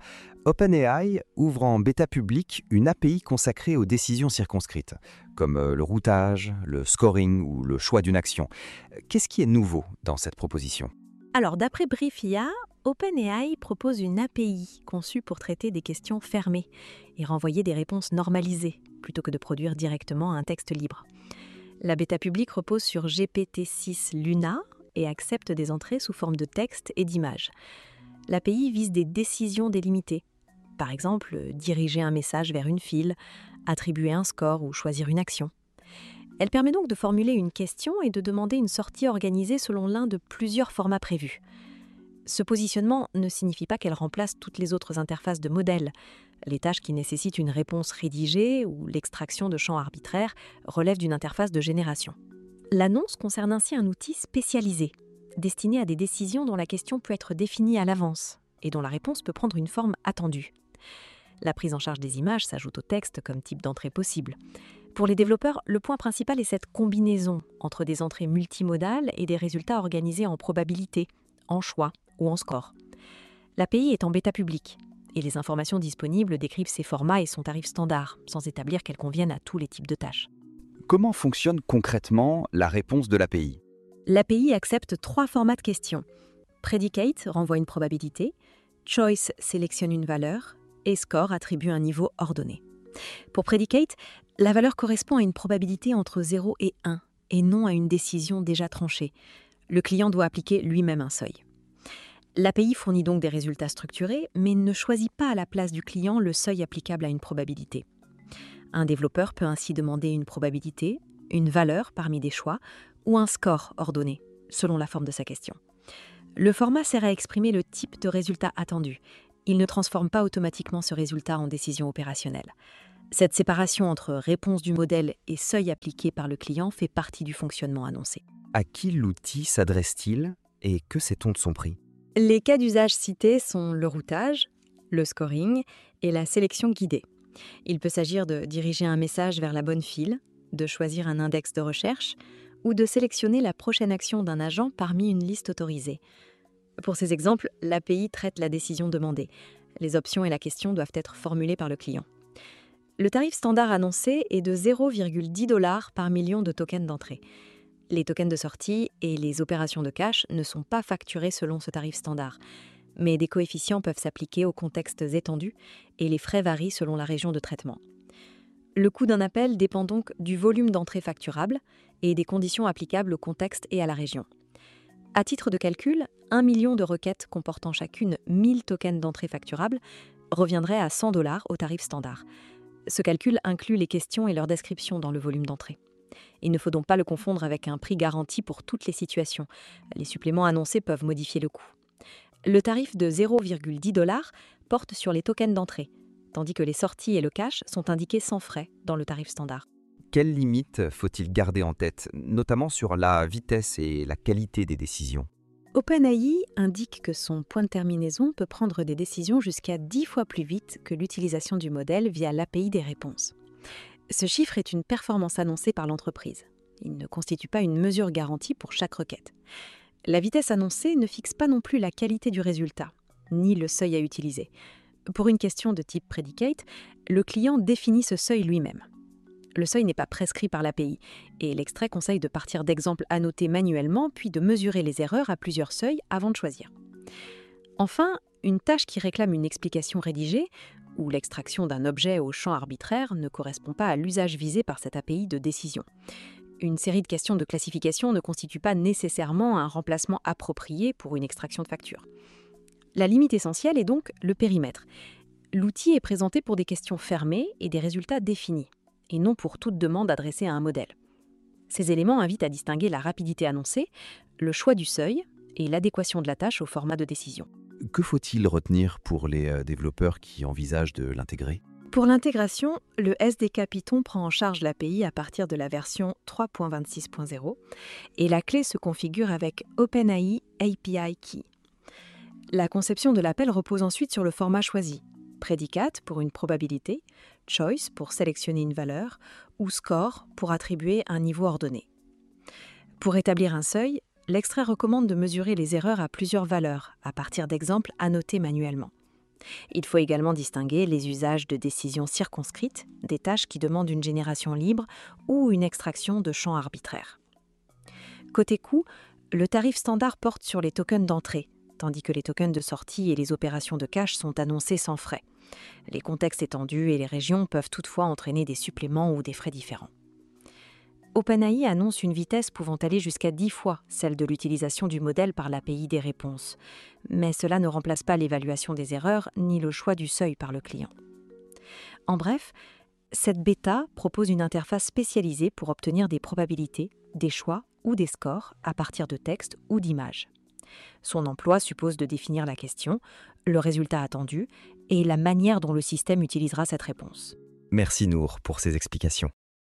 OpenAI ouvre en bêta public une A P I consacrée aux décisions circonscrites, comme le routage, le scoring ou le choix d'une action. Qu'est-ce qui est nouveau dans cette proposition ? Alors, d'après Brief I A, OpenAI propose une A P I conçue pour traiter des questions fermées et renvoyer des réponses normalisées, plutôt que de produire directement un texte libre. La bêta publique repose sur G P T six Luna et accepte des entrées sous forme de texte et d'images. L'A P I vise des décisions délimitées. Par exemple, diriger un message vers une file, attribuer un score ou choisir une action. Elle permet donc de formuler une question et de demander une sortie organisée selon l'un de plusieurs formats prévus. Ce positionnement ne signifie pas qu'elle remplace toutes les autres interfaces de modèles. Les tâches qui nécessitent une réponse rédigée ou l'extraction de champs arbitraires relèvent d'une interface de génération. L'annonce concerne ainsi un outil spécialisé, destiné à des décisions dont la question peut être définie à l'avance et dont la réponse peut prendre une forme attendue. La prise en charge des images s'ajoute au texte comme type d'entrée possible. Pour les développeurs, le point principal est cette combinaison entre des entrées multimodales et des résultats organisés en probabilité, en choix ou en score. L'A P I est en bêta publique et les informations disponibles décrivent ses formats et son tarif standard, sans établir qu'elles conviennent à tous les types de tâches. Comment fonctionne concrètement la réponse de l'A P I ? L'A P I accepte trois formats de questions. Predicate renvoie une probabilité, Choice sélectionne une valeur et Score attribue un niveau ordonné. Pour Predicate, la valeur correspond à une probabilité entre zéro et un et non à une décision déjà tranchée. Le client doit appliquer lui-même un seuil. L'A P I fournit donc des résultats structurés, mais ne choisit pas à la place du client le seuil applicable à une probabilité. Un développeur peut ainsi demander une probabilité, une valeur parmi des choix ou un score ordonné, selon la forme de sa question. Le format sert à exprimer le type de résultat attendu il ne transforme pas automatiquement ce résultat en décision opérationnelle. Cette séparation entre réponse du modèle et seuil appliqué par le client fait partie du fonctionnement annoncé. À qui l'outil s'adresse-t-il et que sait-on de son prix? Les cas d'usage cités sont le routage, le scoring et la sélection guidée. Il peut s'agir de diriger un message vers la bonne file, de choisir un index de recherche ou de sélectionner la prochaine action d'un agent parmi une liste autorisée. Pour ces exemples, l'A P I traite la décision demandée. Les options et la question doivent être formulées par le client. Le tarif standard annoncé est de zéro virgule dix dollars par million de tokens d'entrée. Les tokens de sortie et les opérations de cache ne sont pas facturés selon ce tarif standard, mais des coefficients peuvent s'appliquer aux contextes étendus et les frais varient selon la région de traitement. Le coût d'un appel dépend donc du volume d'entrée facturable et des conditions applicables au contexte et à la région. À titre de calcul, un million de requêtes comportant chacune mille tokens d'entrée facturable reviendrait à cent dollars au tarif standard. Ce calcul inclut les questions et leur description dans le volume d'entrée. Il ne faut donc pas le confondre avec un prix garanti pour toutes les situations. Les suppléments annoncés peuvent modifier le coût. Le tarif de zéro virgule dix dollars porte sur les tokens d'entrée, tandis que les sorties et le cache sont indiqués sans frais dans le tarif standard. Quelles limites faut-il garder en tête, notamment sur la vitesse et la qualité des décisions? OpenAI indique que son point de terminaison peut prendre des décisions jusqu'à dix fois plus vite que l'utilisation du modèle via l'A P I des réponses. Ce chiffre est une performance annoncée par l'entreprise. Il ne constitue pas une mesure garantie pour chaque requête. La vitesse annoncée ne fixe pas non plus la qualité du résultat, ni le seuil à utiliser. Pour une question de type predicate, le client définit ce seuil lui-même. Le seuil n'est pas prescrit par l'A P I et l'extrait conseille de partir d'exemples annotés manuellement puis de mesurer les erreurs à plusieurs seuils avant de choisir. Enfin, une tâche qui réclame une explication rédigée ou l'extraction d'un objet au champ arbitraire ne correspond pas à l'usage visé par cette A P I de décision. Une série de questions de classification ne constitue pas nécessairement un remplacement approprié pour une extraction de facture. La limite essentielle est donc le périmètre. L'outil est présenté pour des questions fermées et des résultats définis, et non pour toute demande adressée à un modèle. Ces éléments invitent à distinguer la rapidité annoncée, le choix du seuil et l'adéquation de la tâche au format de décision. Que faut-il retenir pour les développeurs qui envisagent de l'intégrer? Pour l'intégration, le S D K Python prend en charge l'A P I à partir de la version trois point vingt-six point zéro et la clé se configure avec OpenAI A P I Key. La conception de l'appel repose ensuite sur le format choisi. Prédicate pour une probabilité, choice pour sélectionner une valeur ou score pour attribuer un niveau ordonné. Pour établir un seuil, l'extrait recommande de mesurer les erreurs à plusieurs valeurs à partir d'exemples annotés manuellement. Il faut également distinguer les usages de décisions circonscrites, des tâches qui demandent une génération libre ou une extraction de champs arbitraires. Côté coût, le tarif standard porte sur les tokens d'entrée, tandis que les tokens de sortie et les opérations de cache sont annoncés sans frais. Les contextes étendus et les régions peuvent toutefois entraîner des suppléments ou des frais différents. OpenAI annonce une vitesse pouvant aller jusqu'à dix fois celle de l'utilisation du modèle par l'A P I des réponses. Mais cela ne remplace pas l'évaluation des erreurs ni le choix du seuil par le client. En bref, cette bêta propose une interface spécialisée pour obtenir des probabilités, des choix ou des scores à partir de textes ou d'images. Son emploi suppose de définir la question, le résultat attendu et la manière dont le système utilisera cette réponse. Merci Nour pour ces explications.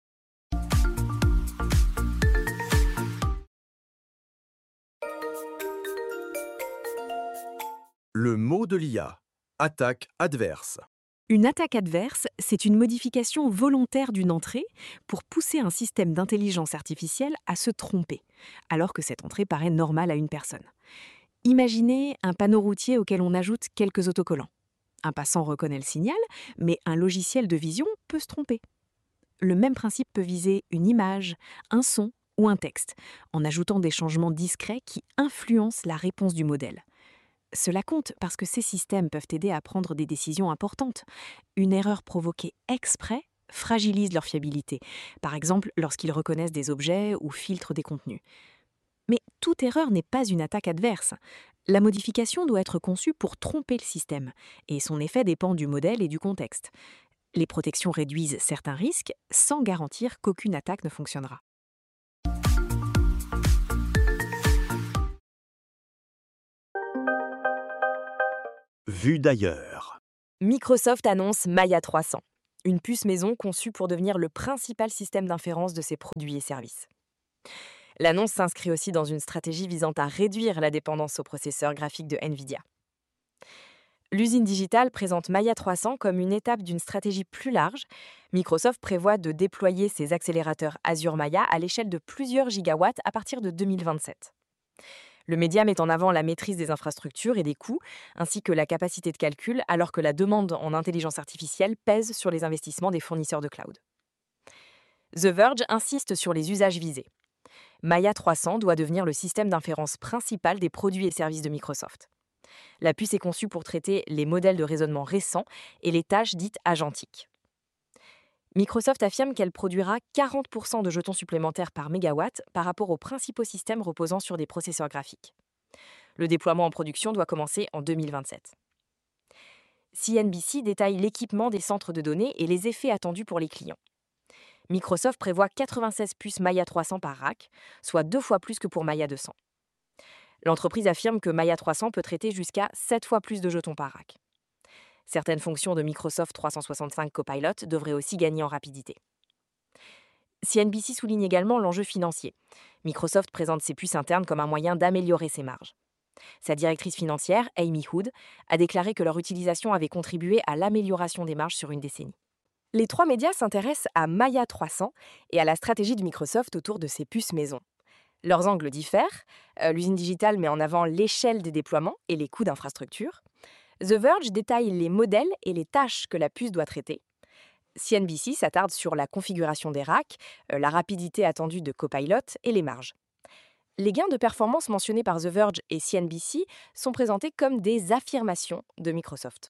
Le mot de l'I A. Attaque adverse. Une attaque adverse, c'est une modification volontaire d'une entrée pour pousser un système d'intelligence artificielle à se tromper, alors que cette entrée paraît normale à une personne. Imaginez un panneau routier auquel on ajoute quelques autocollants. Un passant reconnaît le signal, mais un logiciel de vision peut se tromper. Le même principe peut viser une image, un son ou un texte, en ajoutant des changements discrets qui influencent la réponse du modèle. Cela compte parce que ces systèmes peuvent aider à prendre des décisions importantes. Une erreur provoquée exprès fragilise leur fiabilité, par exemple lorsqu'ils reconnaissent des objets ou filtrent des contenus. Mais toute erreur n'est pas une attaque adverse. La modification doit être conçue pour tromper le système, et son effet dépend du modèle et du contexte. Les protections réduisent certains risques sans garantir qu'aucune attaque ne fonctionnera. Vue d'ailleurs. Microsoft annonce Maya trois cents, une puce maison conçue pour devenir le principal système d'inférence de ses produits et services. L'annonce s'inscrit aussi dans une stratégie visant à réduire la dépendance aux processeurs graphiques de NVIDIA. L'usine digitale présente Maya trois cents comme une étape d'une stratégie plus large. Microsoft prévoit de déployer ses accélérateurs Azure Maya à l'échelle de plusieurs gigawatts à partir de deux mille vingt-sept. Le média met en avant la maîtrise des infrastructures et des coûts, ainsi que la capacité de calcul, alors que la demande en intelligence artificielle pèse sur les investissements des fournisseurs de cloud. The Verge insiste sur les usages visés. Maya trois cents doit devenir le système d'inférence principal des produits et services de Microsoft. La puce est conçue pour traiter les modèles de raisonnement récents et les tâches dites agentiques. Microsoft affirme qu'elle produira quarante pour cent de jetons supplémentaires par mégawatt par rapport aux principaux systèmes reposant sur des processeurs graphiques. Le déploiement en production doit commencer en deux mille vingt-sept. C N B C détaille l'équipement des centres de données et les effets attendus pour les clients. Microsoft prévoit quatre-vingt-seize puces Maya trois cents par rack, soit deux fois plus que pour Maya deux cents. L'entreprise affirme que Maya trois cents peut traiter jusqu'à sept fois plus de jetons par rack. Certaines fonctions de Microsoft trois cent soixante-cinq Copilot devraient aussi gagner en rapidité. C N B C souligne également l'enjeu financier. Microsoft présente ses puces internes comme un moyen d'améliorer ses marges. Sa directrice financière, Amy Hood, a déclaré que leur utilisation avait contribué à l'amélioration des marges sur une décennie. Les trois médias s'intéressent à Maya trois cents et à la stratégie de Microsoft autour de ses puces maison. Leurs angles diffèrent. Euh, L'usine digitale met en avant l'échelle des déploiements et les coûts d'infrastructure. The Verge détaille les modèles et les tâches que la puce doit traiter. C N B C s'attarde sur la configuration des racks, euh, la rapidité attendue de Copilot et les marges. Les gains de performance mentionnés par The Verge et C N B C sont présentés comme des affirmations de Microsoft.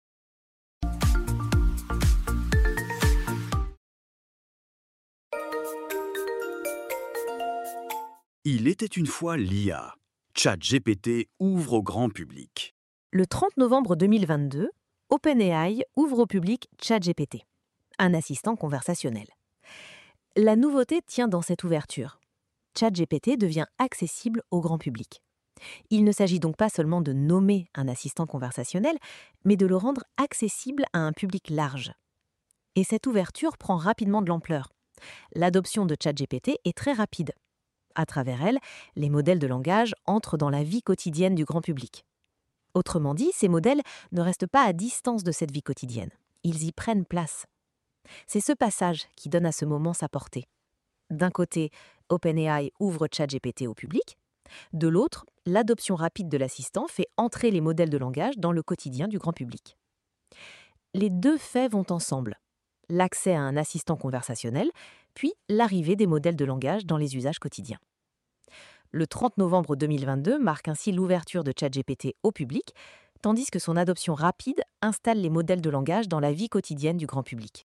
Il était une fois l'I A. ChatGPT ouvre au grand public. Le trente novembre deux mille vingt-deux, OpenAI ouvre au public ChatGPT, un assistant conversationnel. La nouveauté tient dans cette ouverture. ChatGPT devient accessible au grand public. Il ne s'agit donc pas seulement de nommer un assistant conversationnel, mais de le rendre accessible à un public large. Et cette ouverture prend rapidement de l'ampleur. L'adoption de ChatGPT est très rapide. À travers elle, les modèles de langage entrent dans la vie quotidienne du grand public. Autrement dit, ces modèles ne restent pas à distance de cette vie quotidienne. Ils y prennent place. C'est ce passage qui donne à ce moment sa portée. D'un côté, OpenAI ouvre ChatGPT au public. De l'autre, l'adoption rapide de l'assistant fait entrer les modèles de langage dans le quotidien du grand public. Les deux faits vont ensemble. L'accès à un assistant conversationnel, puis l'arrivée des modèles de langage dans les usages quotidiens. Le trente novembre deux mille vingt-deux marque ainsi l'ouverture de ChatGPT au public, tandis que son adoption rapide installe les modèles de langage dans la vie quotidienne du grand public.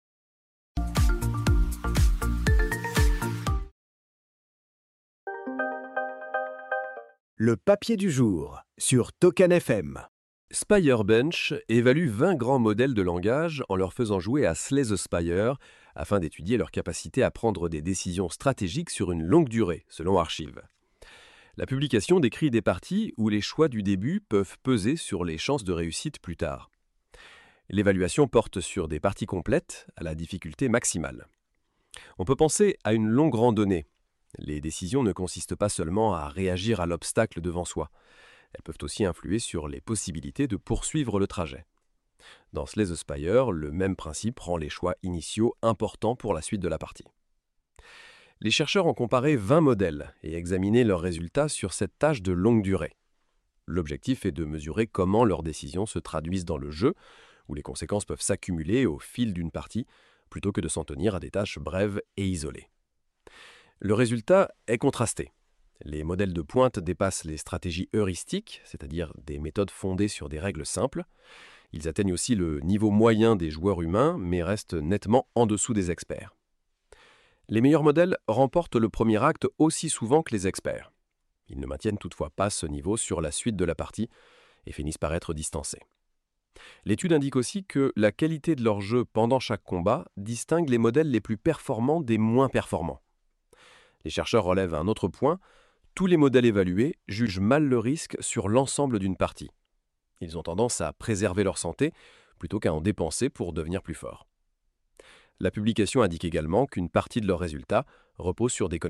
Le papier du jour sur Token F M. Spirebench évalue vingt grands modèles de langage en leur faisant jouer à Slay the Spire afin d'étudier leur capacité à prendre des décisions stratégiques sur une longue durée, selon Archive. La publication décrit des parties où les choix du début peuvent peser sur les chances de réussite plus tard. L'évaluation porte sur des parties complètes à la difficulté maximale. On peut penser à une longue randonnée. Les décisions ne consistent pas seulement à réagir à l'obstacle devant soi. Elles peuvent aussi influer sur les possibilités de poursuivre le trajet. Dans Slay the Spire, le même principe rend les choix initiaux importants pour la suite de la partie. Les chercheurs ont comparé vingt modèles et examiné leurs résultats sur cette tâche de longue durée. L'objectif est de mesurer comment leurs décisions se traduisent dans le jeu, où les conséquences peuvent s'accumuler au fil d'une partie, plutôt que de s'en tenir à des tâches brèves et isolées. Le résultat est contrasté. Les modèles de pointe dépassent les stratégies heuristiques, c'est-à-dire des méthodes fondées sur des règles simples. Ils atteignent aussi le niveau moyen des joueurs humains, mais restent nettement en dessous des experts. Les meilleurs modèles remportent le premier acte aussi souvent que les experts. Ils ne maintiennent toutefois pas ce niveau sur la suite de la partie et finissent par être distancés. L'étude indique aussi que la qualité de leur jeu pendant chaque combat distingue les modèles les plus performants des moins performants. Les chercheurs relèvent un autre point, tous les modèles évalués jugent mal le risque sur l'ensemble d'une partie. Ils ont tendance à préserver leur santé plutôt qu'à en dépenser pour devenir plus forts. La publication indique également qu'une partie de leurs résultats repose sur des